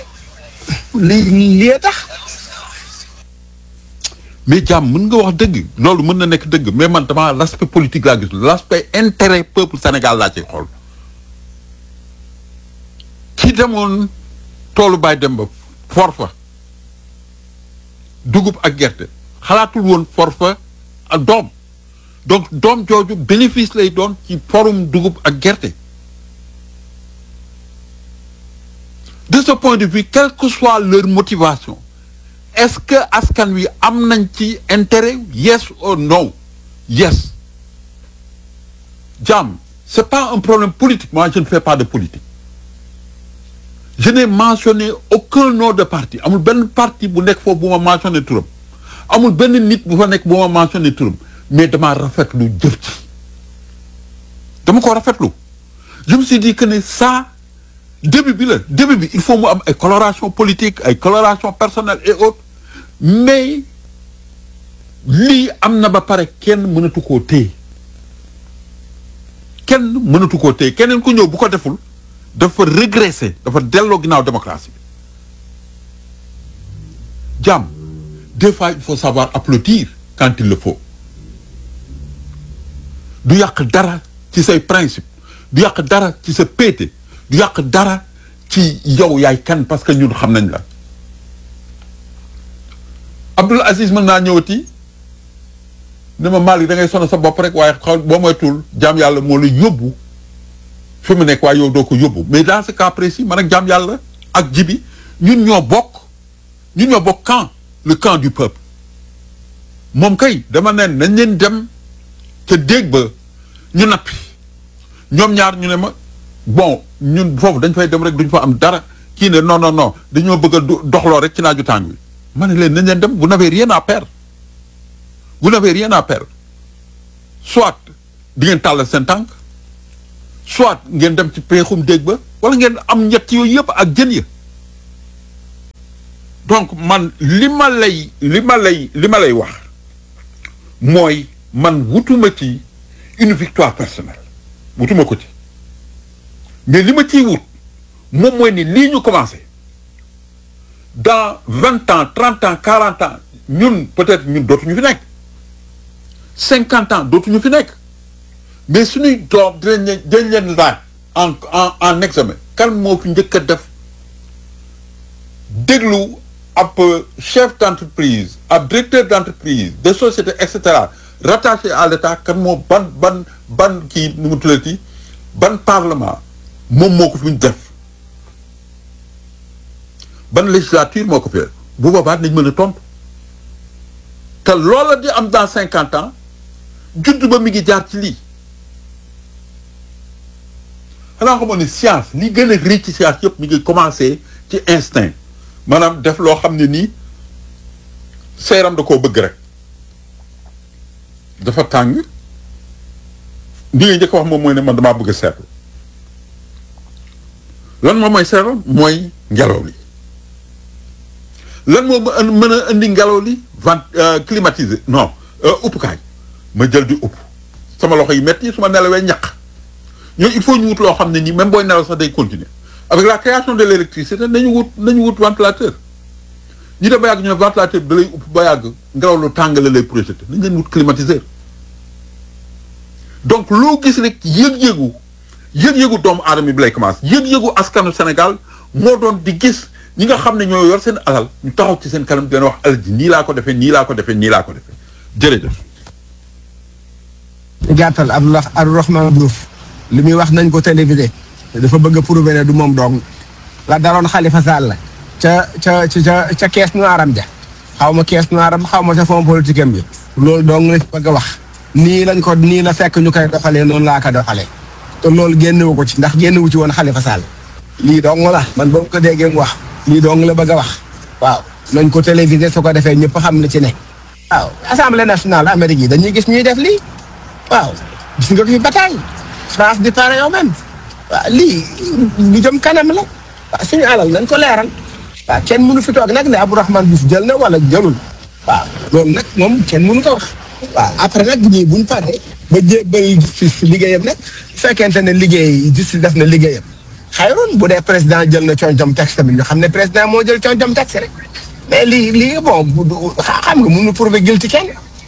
tax. mais jàmm mën nga wax dëgg loolu mën na nekk dëgg mais man dama l'aspect politique laa gis l'aspect intérêt peuple Sénégal laa ci xool ci demoon toolu Baye Demba forfa dugub ak gerte xalaatul woon forfa ak doom donc doom jooju bénéfice lay doon ci forum dugub ak gerte de ce point de vue quelle que soit leur motivation est-ce que askan wi am nañ ci intérêt yes or no yes jàmm c'est pas un problème politique moi je ne fais pas de politique je n'ai mentionné aucun nom de parti amul benn parti bu nekk foofu bu ma mentionné turam amul benn nit bu fa nekk bu ma mentionné turam mais dama rafetlu jëf ci dama ko rafetlu je me suis dit que ne ça début bi il faut mu am ay coloration politique ay coloration personnelle et autres mais lii am na ba pare kenn mënatu koo téye keneen ku ñëw bu ko deful dafa régresser dafa delloo ginnaaw démocratie jàmm des fois il faut savoir applaudir quand il le faut du yàq dara ci say principe du yàq dara ci sa péete du yàq dara ci yow yaay kan parce que ñun xam nañ la Abdoul Aziz mën naa ñëwati ne ma Malick da ngay sonn sa bopp rek waaye xaw boo moytuwul jaam yàlla moo la yóbbu fi mu nekk waaye yow doo ko yóbbu mais dans ce cas précis man ak jaam yàlla ak jibi ñun ñoo bokk camp le camp du peuple moom kay dama ne nañ leen dem te dégg ba ñu nappi ñoom ñaar ñu ne ma bon ñun foofu dañ fay dem rek duñ fa am dara kii ne non dañoo bëgg a doxloo rek ci naaju tàng wi ma ne leen nañ leen dem vous n'avez rien à perdre soit di ngeen tàllal seen tànk soit ngeen dem ci peexum dégg ba wala ngeen am ñett yooyu yëpp ak jën ya. donc man li ma lay wax mooy man wutuma ci une victoire personnelle wutuma ko ci mais li ma ciy wut moom mooy ni lii ñu commencé dans 20 ans 30 ans 40 ans ñun peut-être ñun dootuñu fi nekk 50 ans dootuñu fi nekk mais suñuy doom dañ leen laaj en examen kan moo fi njëkk a def déglu ab chef d'entreprise ab directeur d'entreprise de société et cetera rattaché à l'État kan moo ban kii nu mu tuddati ban parlement moom moo ko fi def ban législature moo ko fi def bu boobaa nañ mën a tontu te loola di am dans 50 ans judd ba mi ngi jaar ci lii xanaa xamoon ne science li gën a rëy ci science yëpp mi ngi commencé ci instinct maanaam def loo xam ne nii sa yaram da koo bëgg rek dafa tàng li nga njëkk wax moom mooy ne man damaa bëgg a seetlu lan moom mooy seetlu mooy ngelaw li lan moo mën a indi ngelaw li climatisé non uppukaay ma jël di upp sama loxo yi metti su ma nelawee ñaq ñooñu il faut ñu wut loo xam ne nii même booy nelaw sax day continuer avec la création de l'électricité nañu wut ventilateur ñu dem ba yàgg ñu ne ventilateur bi da lay upp ba yàgg ngelaw lu tàng la lay projeté nañ leen wut climatiseur donc loo gis rek yëg-yëgu doomu aadama bi lay commencé yëg-yëgu askanu Sénégal moo doon di gis ñi nga xam ne ñoo yor seen alal ñu taxaw ci seen kanam di leen wax alal ji nii laa ko defee nii laa ko defee nii laa ko defee jërëjëf. gàttal Abdourahmane Diouf li muy wax nañ ko télévisé dafa bëgg a prouver ne du moom dong la daroon Khalifa Sall ca caisse noire am ja xaw ma caisse noire am xaw ma ca fond politique am bi loolu dong la bëgg a wax nii la fekk ñu koy doxalee noonu laa ko doxalee te loolu génnewu ko ci ndax génnewu ci woon Khalifa Sall lii dong la man ba mu ko déggee mu wax lii dong la bëgg a wax waaw nañ ko télévisé su ko defee ñëpp xam na ci ne waaw assemblée nationale Amérique yi dañuy gis ñuy def lii waaw gis nga ko fi bataille France di pare yow même waaw lii lu jëm kanam la waaw suñu alal nañ ko leeral waaw kenn mënu fi toog nag ne Abdourahmane Diouf jël na wala jëlul waaw loolu nag moom kenn mënu ko wax waaw après nag ñii buñ paree ba justice liggéeyam nag bu fekkente ne justice def na liggéeyam xayroon bu dee président jël na coñcom texte tamit ñu xam ne président moo jël coñcom texte rek mais lii bon xam nga mënu prouver guilty kenn.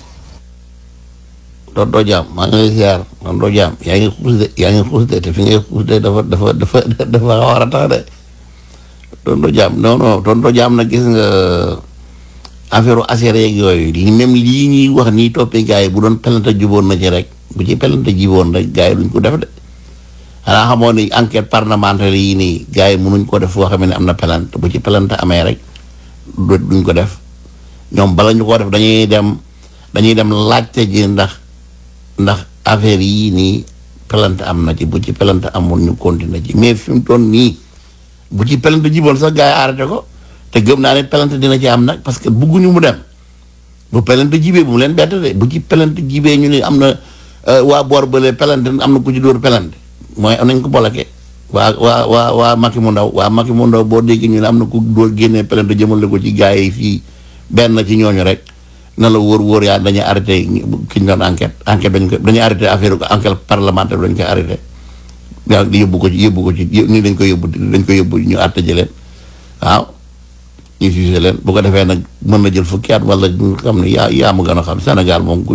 doo jaam maa ngi lay ziar man doo jaam yaa ngi xuus de te fi ngay xuus de dafa war a tax de doo jaam non doo jaam nag gis nga affaire affaire yeeg yooyu li même lii ñuy wax nii toppee gars yi bu doon pelante juboon na ci rek bu ci pelante jiboon rek gars yi duñ ko def de xanaa xamoon ni enquête parlementaire yi nii gars yi mënuñ ko def foo xam ne am na pelante bu ci pelante amee rek duñ ko def ñoom bala ñu ko def dañuy dem laajte ji ndax affaire yii nii pelante am na ci bu ci pelante amul ñu continuer ci mais fi mu toll nii bu ci pelante jiboon sax gars yi arrêté ko te gëm naa ne pelante dina ci am nag parce que bugguñu mu dem bu pelante jibee bu mu leen bett de bu ci pelante jibee ñu ne am na waa boor bële pelante am na ku ci dóor pelante mooy am nañ ko bolake waa Macky mu ndaw boo déggee ñu ne am na ku dóor génnee pelante jëmale ko ci gars yi fii benn ci ñooñu rek na la wóor yaa dañuy arrêté ki ñu doon enquête dañuy arrêté affaire enquête parlementaire dañ koy arrêté waaw di yóbbu ko ci nii dañ koy yóbbu ñu àtte ji leen waaw ñu jugé leen bu ko defee nag mën na jël fukki at wala ñu xam ne yaa ma gën a xam Sénégal moom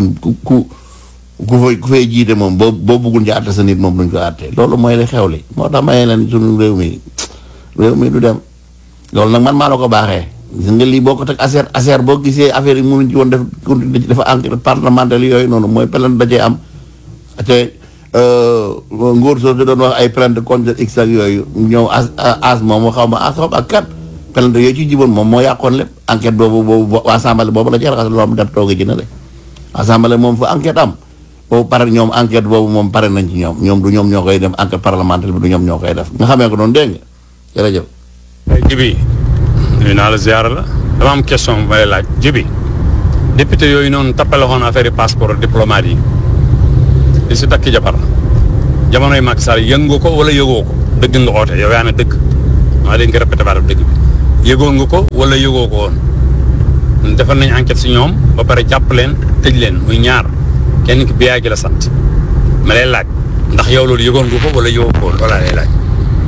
ku fay jiite moom boo bëggul ñu àtte sa nit moom duñ ko àtte loolu mooy li xew li moo tax mayee leen suñu réew mi du dem loolu nag man maa la ko baaxee gis nga lii boo ko teg affaire boo gisee affaire yi mënuñ ci woon dafa enquête parlementaire yooyu noonu mooy plainte da cee am te ngóor soo doon wax ay plainte contre x ak yooyu ñëw as moom xaw ma as xaw ak kat plainte yooyu ci jiboon moom moo yàqoon lépp enquête boobu assemblée boobu la ci raxas loolu def tooge ji na le assemblée moom fa enquête am boobu pare ñoom enquête boobu moom pare nañ ci ñoom du ñoom ñoo koy def enquête parlementaire bi du ñoom ñoo koy def nga xamee ko noonu dégg nga jërëjëf. Jibi nuyu naa la ziar la dama am question bu may laaj Jibi député yooyu noonu tappale woon affaire yi passeport diplomate yi di si takki jabar jamonoy Macky Sall yëg nga ko wala yëgoo ko dëgg nga oote yow yaa ne dëgg maa leen ko répété baatu dëgg bi yëgoon nga ko wala yëgoo ko woon defal nañ enquête si ñoom ba pare jàpp leen tëj leen muy ñaar kenn ki biyaa gi la sant ma lay laaj ndax yow loolu yëgoon nga ko wala yëgoo ko woon wala lay laaj.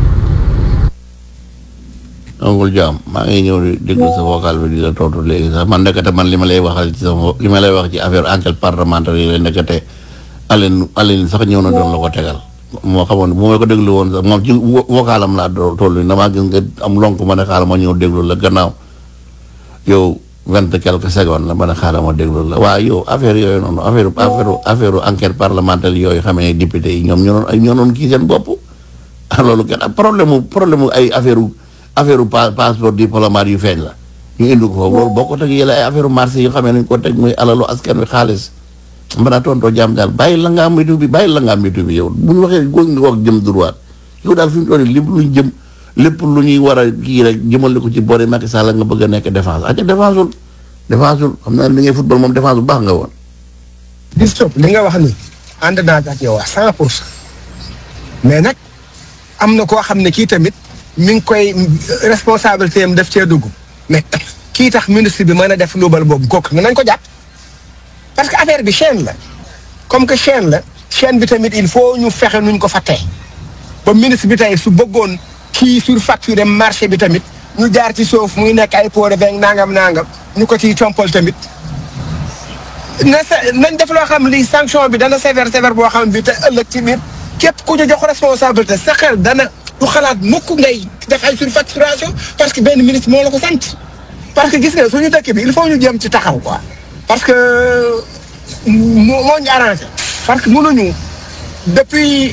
Oncle Jam maa ngi ñëw di déglu sa vocal bi di la tontu léegi sax man ndekete man li ma lay waxal ci sama li ma lay wax ci affaire enquête parlementaire yi la ndekete Aline sax ñëw na doon la ko tegal moo xamoon bu ma ko déglu woon sax moom ci vocalam laa toll damaa gis nga am lonk ma ne xaaral ma ñëw déglu la gannaaw yow 20 quelques secondes la ma ne xaaral ma déglu la waaye yow affaire yooyu noonu affaire enquête parlementaire yooyu xamee député yi ñoom ñoo doon kii seen bopp loolu kenn problème mu ay affaire passeport diplomate yu feeñ la ñu indi ko foofu loolu boo ko teg yële ay affaire marché yu xamee nañ ko teg muy alalu askan wi xaalis mën a tontoo jàmm daal bàyyi la nga am métu bi yow bu ñu waxee góor nga wax jëm droit yow daal fi mu toll nii lépp lu ñuy war a kii rek jëmale ko ci boori Macky Sall nga bëgg a nekk défense ak défense xam naa li ngay football moom défense bu baax nga woon. Christophe li nga wax ni ànd naa ak yow wax 100% mais nag am na koo xam ne kii tamit mi ngi koy responsabilité am def cee dugg mais kii tax ministre bi mën a def luubal boobu kooku nañ ko jàpp parce que affaire bi chaîne la comme que chaîne la chaîne bi tamit il faut ñu fexe nuñ ko fàttee ba ministre bi tey su bëggoon kii surfacturé marché bi tamit ñu jaar ci suuf muy nekk ay pot de vin nangam ñu ko ciy compal tamit nañ def loo xam li sanction bi dana sévère boo xam bi te ëllëg ci biir képp ku ñu jox responsabilité sa xel dana du xalaat mukk ngay def ay surfacturation parce que benn ministre moo la ko sant parce que gis nga suñu dëkk bi il faut ñu jëm ci taxaw quoi parce que moo ñu arrangé parce que mënuñu depuis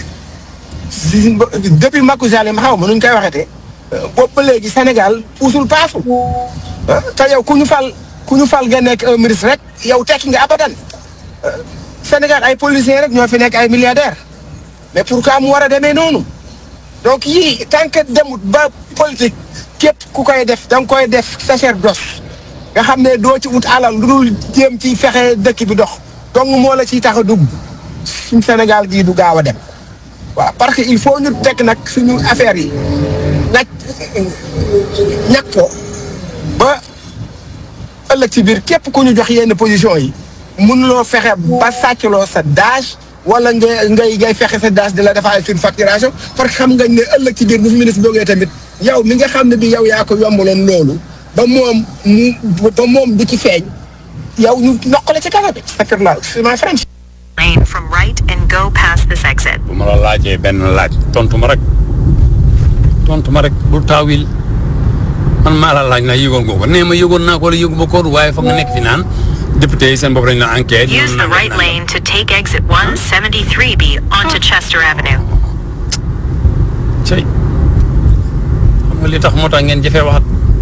Macky ma xaw ma nuñ koy waxeete boobu ba léegi Sénégal puusul paasul te yow ku ñu fal nga nekk un ministre rek yow tekki nga abadan Sénégal ay policiers rek ñoo fi nekk ay milliardaires mais pourquoi mu war a demee noonu donc yii tant que demut ba politique képp ku koy def da nga koy def sacerdoce nga xam ne doo ci ut alal lu dul jéem ci fexe dëkk bi dox donc moo la ciy tax a dugg suñ Sénégal gii du gaaw a dem waaw parce que il faut ñu teg nag suñu affaire yi ñàkk ko ba ëllëg ci biir képp ku ñu jox yenn position yi mënuloo fexe ba sàccloo sa daaj wala ngay fexe sa daaj di la defal surfacturation parce que xam nga ne ëllëg ci biir bu fi ministre boogee tamit yow mi nga xam ne bi yow yaa ko yombaloon loolu ba moom du ci feeñ yow ñu noqale ci kaso bi. c'est my friend. Lane from right and go past this exit. bu ma la laajee benn laaj tontu ma rek bu taawil man maa la laaj naa yëgoon nga ko nee ma yëgoon naa ko wala yëgu ma ko waaye foog nga nekk fi naan député yi seen bopp dañ la enquête. Use the right lane to take exit 173B onto Chester Avenue. cey xam nga li tax moo tax ngeen jëfee waxat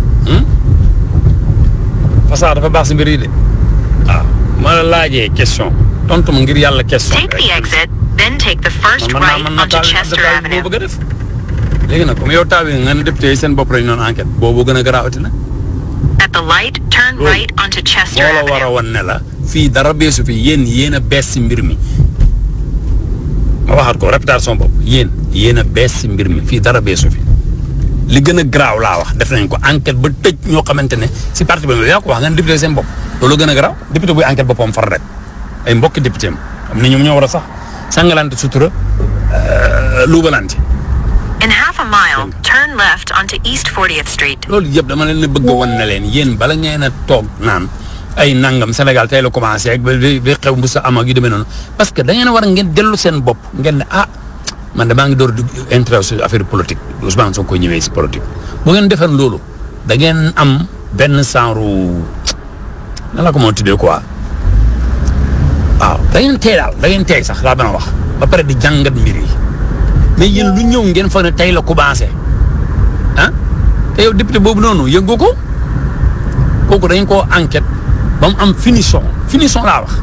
façade dafa baax si mbir yi de waaw ma la laajee question tontu ma ngir yàlla question. Take the exit, then take the first right onto Chester Avenue. boo bëgg a def léegi nag comme yow taw yi nga ne député yi seen bopp lañ doon enquête boobu gën a garaawati na. At the light, turn right onto Chester moo la war a Avenue. wan ne la fii dara beesu fi yéen a bees si mbir mi ma waxaat ko réputation bopp yéen a bees si mbir mi fii dara beesu fi li gën a garaaw laa wax def nañ ko enquête ba tëj ñoo xamante ne si parti bi yaa ko wax nga ne député seen bopp loolu gën a garaaw député buy enquête boppam far rek ay mbokki député am am na ñoom ñoo war a sax sangalante sutura luubalante. In half a mile, turn left onto East 40th Street. loolu yëpp dama leen bëgg a wan ne leen yéen bala ngeen a toog naan ay nangam Sénégal tey la commencé ak ba xew bu sa am ak yu demee noonu parce que da ngeen a war a ngeen dellu seen bopp ngeen ne man de maa ngi door di intéressé affaire politique Ousmane Sonko ñëwee si politique. bu ngeen defee loolu da ngeen am benn genre nan la ko moo tuddee quoi waaw da ngeen tey daal da ngeen tey sax laa mën a wax ba pare di jàngat mbir yi. mais yéen lu ñëw ngeen foog ne tey la commencé te yow député boobu noonu yëngu ko kooku dañ koo enquête ba mu am finition laa wax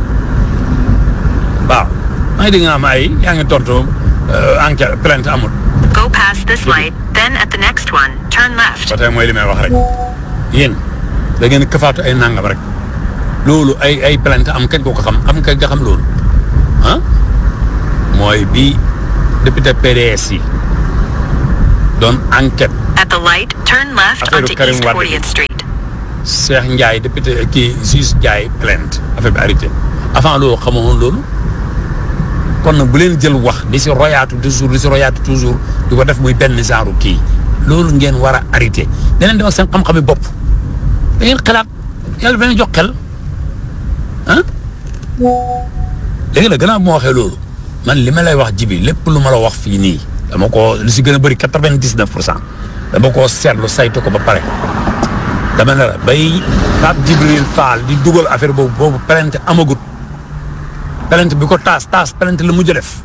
waaw maa ngi dégg nga am yaa ngi tontu enquête plainte amul. Go past this light, then at the next one, turn left. ba tey mooy li may wax rek yéen da ngeen këfaatu ay nangam rek loolu ay plainte am kañ ko xam kañ nga xam loolu mooy bi député PDS yi doon enquête At the light, turn left Affaire onto Karim East Wade. 40th Street. Cheikh Ndiaye député kii juge Ndiaye plainte affaire bi arrêté avant loolu xamoon loolu kon nag bu leen jël wax di si royaatu toujours di ko def muy benn genre kii loolu ngeen war a arrêté daneen dem ak seen xam-xami bopp da ngeen xalaat yàlla dana jox xel ah léegi nag gannaaw bu ma waxee loolu man li ma lay wax jibi lépp lu ma la wax fii nii dama ko lu si gën a bëri 99% dama koo seetlu saytu ko ba pare dama ne la bay Pape Djibril Fall di dugal affaire boobu plainte amagut plainte bi ko taas plainte la mujj a def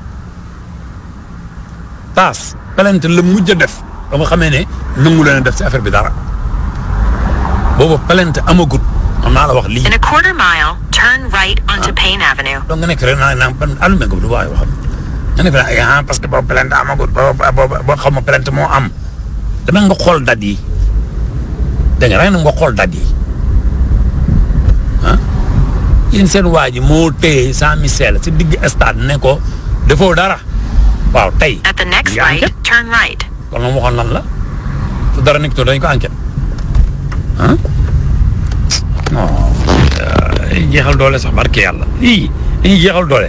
plainte la mujj a def ba nga xamee ne nangu leen a def si affaire bi dara boobu plainte amagut man naa la wax lii. In a quarter mile, turn right onto Payne Avenue. donc nga nekk rek naa ban allumé ko du waaye waxam nga nekk rek parce que boobu plainte amagut boo xam ma plainte moo am dama nga xool dat yi dégg nga rek nga xool dat yi ah yéen seen waa ji moo téye sans missel si digg stade ne ko defoo dara waaw tey. At the next yaa light, turn right. kon moom waxoon lan la fu dara nekk dañ ko enquête ah non dañuy jeexal doole sax barke yàlla dañuy jeexal doole.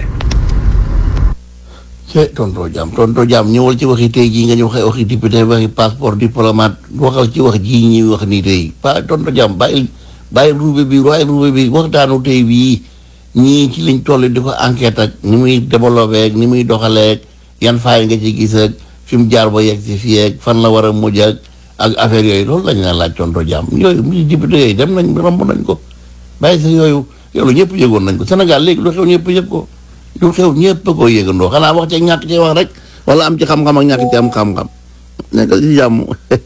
tonto jàmm ñëwal ci waxi tey jii nga ñu waxi député waxi passeport diplomate waxal ci wax jii ñuy wax nii tey tonto jàmm bàyyi ruube bi waxtaanu tey bii ñii ci liñ toll di ko enquête ak ni muy développé ak ni muy doxalee ak yan faay nga ci gis ak fi mu jaar ba yegg si fii ak fan la war a mujj ak affaire yooyu loolu lañ la laaj tonto jàmm yooyu mu député yooyu dem nañ romb nañ ko bàyyi sa yooyu ñëpp yëgoon nañ ko Sénégal léegi lu xew ñëpp yëg ko lu xew ñëpp a koo yëgandoo xanaa wax ci ñàkk ci wax rek wala am ci xam-xam ak ñàkk ci am xam-xam nekkal ci jàmm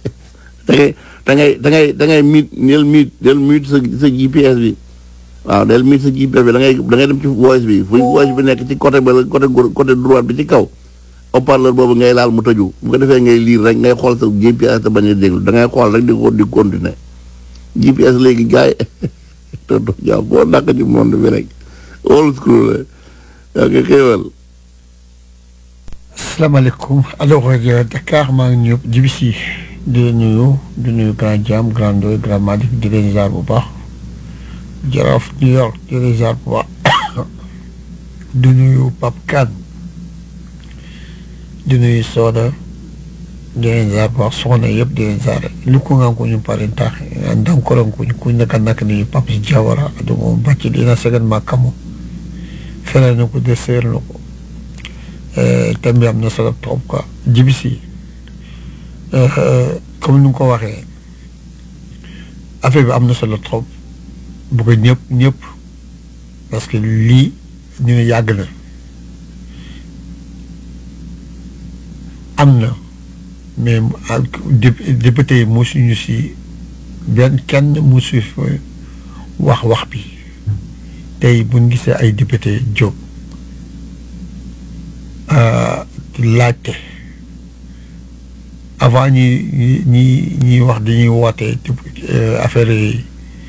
da ngay miit sa GPS bi waaw del miit sa GPS bi da ngay dem ci voice bi fu voice bi nekk ci côté droite bi ci kaw haut-parleur boobu ngay laal mu tëju bu ko defee ngay liir rek ngay xool sa GPS te bañ a déglu da ngay xool rek di continuer GPS léegi gars yi tontu jàmm boo nàkk ci monde bi rek old school la ok xéewal. asalaamaaleykum alors Dakar maa ngi ñëw Djibisi di leen nuyu grand Jam grand Ndoye grand Malick di leen ziar bu baax Jaraaf New York di leen ziar bu baax di nuyu Pape Kane di nuyu Soda di leen ziar bu baax soxna yëpp di leen ziar lu ko nga ko ñu pare tax ndam ko ku naka ni Pape si Diawara do mo bacci dina segan ma kamo fere na ko deseer na ko thème bi am na solo trop quoi Djibisi comme ni nga ko waxee affaire bi am na solo trop bu ko ñëpp parce que lii ñu ne yàgg na am na mais député yi mosuñu si kenn mosu fi wax bi tey bu ñu gisee ay député jóg laajte avant ñi wax dañuy woote affaire yi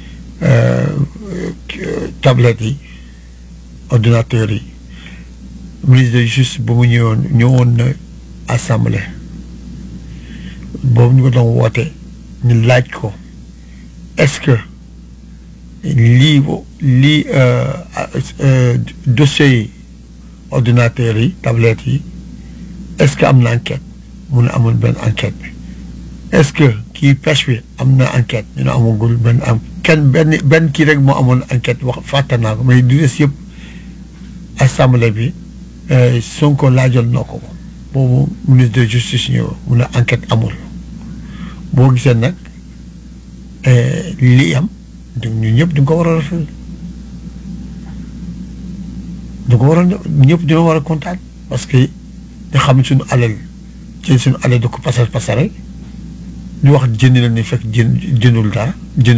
tablettes yi ordinateurs yi ministre de justice ba mu ñëwoon na assemblée boobu ñu ko doon woote ñu laaj ko est-ce que lii dossiers yi ordinateurs yi tablettes yi est-ce que am na enquête mu ne amul benn enquête bi est-ce que kii pêche bi am na enquête ñu ne amagul benn kii rek moo amoon enquête wax fàtte naa ko mais du des yëpp assemblée bi Sonko laajoon na ko boobu ministre de justice ñëw mu ne enquête amul boo gisee nag lii am ñu ñëpp di nga ko war a rafetlu ñëpp dina war a kontaan parce que ñu xam suñu alal jël suñu alal di ko pasare ñu wax jënd na ni fekk jëndul dara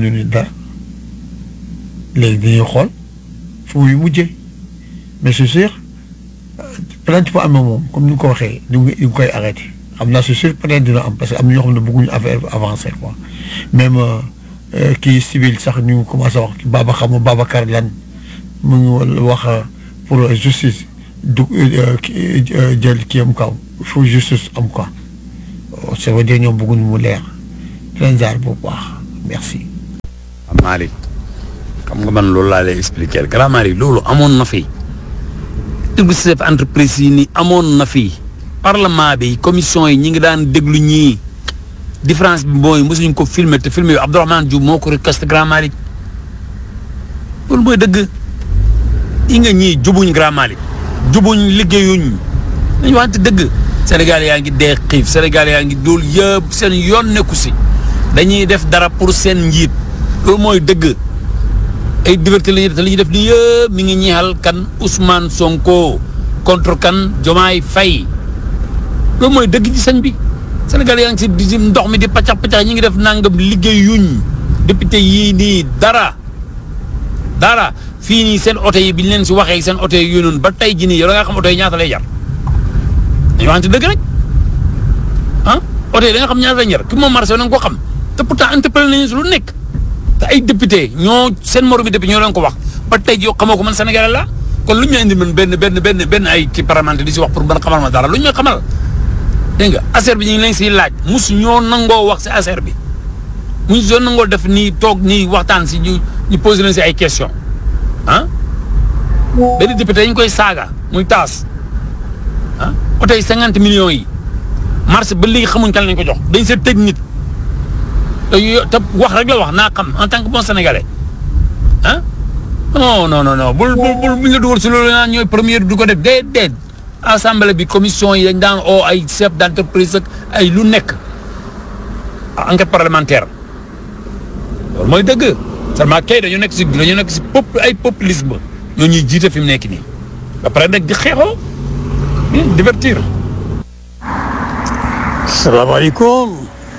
léegi dañuy xool fu muy mujjee mais c'est sûr plainte bu amee moom comme ni nga ko waxee ñu ngi koy arrêté xam naa c'est sûr peut-être dina am parce que am na ñoo xam ne bëgguñu affaire avancé quoi même kii civil sax ñu ngi commencé wax Babacar lan mu ngi wax pour justice du jël kii am kaw il faut justice am quoi ça veut dire ñoom bëgguñ mu leer leen jaar bu baax merci. Malick xam nga man loolu laa lay expliquer grand Malick loolu amoon na fi chef entreprise yi nii amoon na fi parlement bi commission yi ñi ngi daan déglu ñii différence bi mooy mosuñ ko filmer te filmer bi Abdourahmane Diouf moo ko requesté grand Malick loolu mooy dëgg yi nga ñii jubuñ grand Malick jubuñ liggéeyuñ dañu waxante dëgg Sénégal yaa ngi dee xiif Sénégal yaa ngi dool yëpp seen yoon nekku si dañuy def dara pour seen njiit loolu mooy dëgg ay divertir la ñuy def te li ñuy def nii yëpp mi ngi ñeexal kan Ousmane Sonko contre kan Diomaye Faye loolu mooy dëgg ci sëñ bi Sénégal yaa ngi si di ndox mi di paccax paccax ñi ngi def nangam liggéey yuñ député yii nii dara fii nii seen oto yi bi ñu leen si waxee seen oto yi noonu ba tey ji nii yow da nga xam oto yi ñaata lay jar dañu waxante dëgg rek ah oto yi da nga xam ñaata lay jar ki moom marché na nga ko xam te pourtant interpellé nañu si lu nekk te ay député ñoo seen morom bi député ñoo leen ko wax ba tey yow xamoo ko man Sénégal la kon lu ñu may indi man benn ay ci parlementaire di si wax pour ban xamal ma dara lu ñu may xamal dégg nga affaire bi ñu ngi leen siy laaj mus ñoo nangoo wax si affaire bi mus ñoo nangoo def nii toog nii waxtaan si ñu posé leen si ay question ah benn député ñu koy saaga muy taas ah oto yi 50 millions yi marché ba léegi xamuñ kan lañ ko jox dañ seet tëj nit te wax rek la wax naa xam en tant que bon sénégalais ah non bul buñ la dugal si loolu naan ñooy première du ko def déedéet assemblée bi commission yi dañ daan oo ay chef d'entreprise ak ay lu nekk enquête parlementaire loolu mooy dëgg seulement kay dañu nekk si ay populisme ñoo ñuy jiite fi mu nekk nii ba pare nag di xeexoo divertir. salaamaaleykum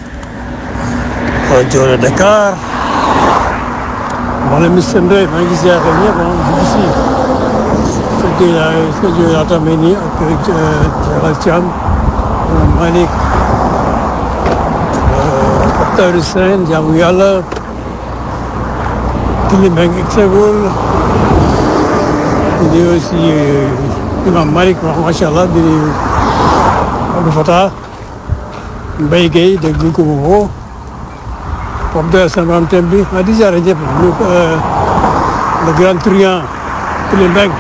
rajo de Dakar man la Mister Ndoye maa ngi ziar ñëpp si sa jóge laa tamit nii ak Thiaral Thiam Malick Octave Sène jaamu yàlla Kilimeng Exegul di aussi Imam Malick macha allah di Abdou Fatah Mbaye Gueye déglu ko boobu Pape Doya sama am thème bi di ziar ñëpp le grand truand Kilimeng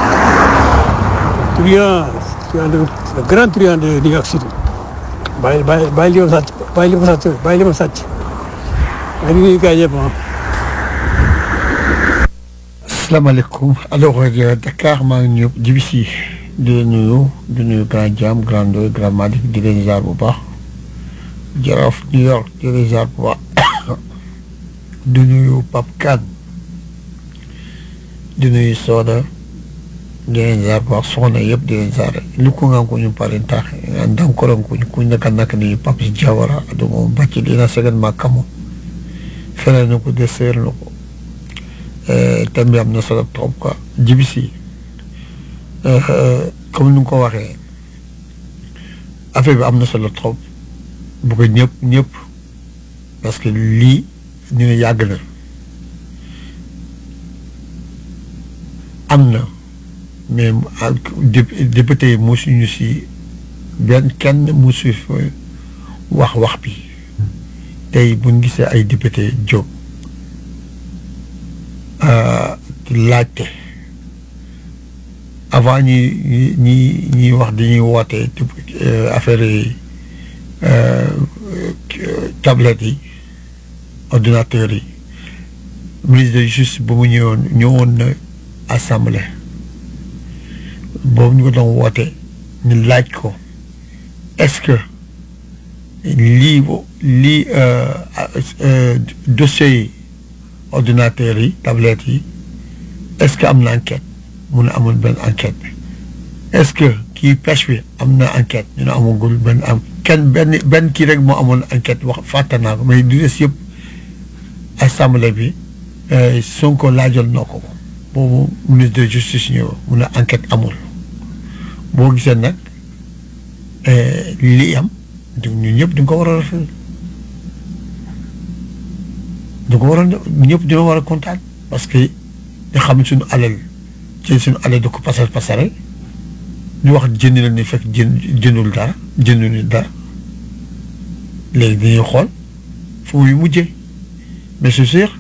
le grand truand de New York City bàyyi li ma sàcc maa ngi nuyu gars yëpp asalaamaaleykum alors Dakar maa ngi ñëw jibi si di leen nuyu grand Jam grand Ndoye grand Malick di leen ziar bu baax Jaraaf New York di leen ziar bu baax di nuyu Pape Kane di nuyu Soda di leen ziar bu baax soxna yëpp di leen ziar lu ko nga ko ñu parinta ndam ko ron ko ñu nak ni Pape Diawara do mo bacci dina segan makamo fele no ko deser no ko thème bi am na solo trop quoi jibisi comme nu ko waxee affaire bi am na solo trop bu ko ñëpp parce que lii ñu ne yàgg na am na mais député yi mosuñu si benn kenn mosu wax bi tey buñ gisee ay député jóg laajte avant ñi wax dañuy woote affaire yi tablettes yi ordinateurs yi ministre de justice ba mu ñëwoon na assemblée boobu ñu ko doon woote ñu laaj ko est-ce que lii dossiers yi ordinateurs yi tablettes yi est-ce que am na enquête mu ne amul benn enquête bi est-ce que kii pêche bi am na enquête ñu ne amagul benn kii rek moo amoon enquête wax fàtte naa ko mais du des yëpp assemblée bi Sonko laajoon na ko boobu ministre de justice ñëw mu ne enquête amul boo gisee nag lii am ñun ñëpp di nga ko war a rafetlu ñëpp dina war a kontaan parce que ñu xam suñu alal ci suñu alal di ko pasare ñu wax jënd la ni fekk jëndul dara jëndul ni dara léegi dañuy xool fu muy mujjee mais c'est sûr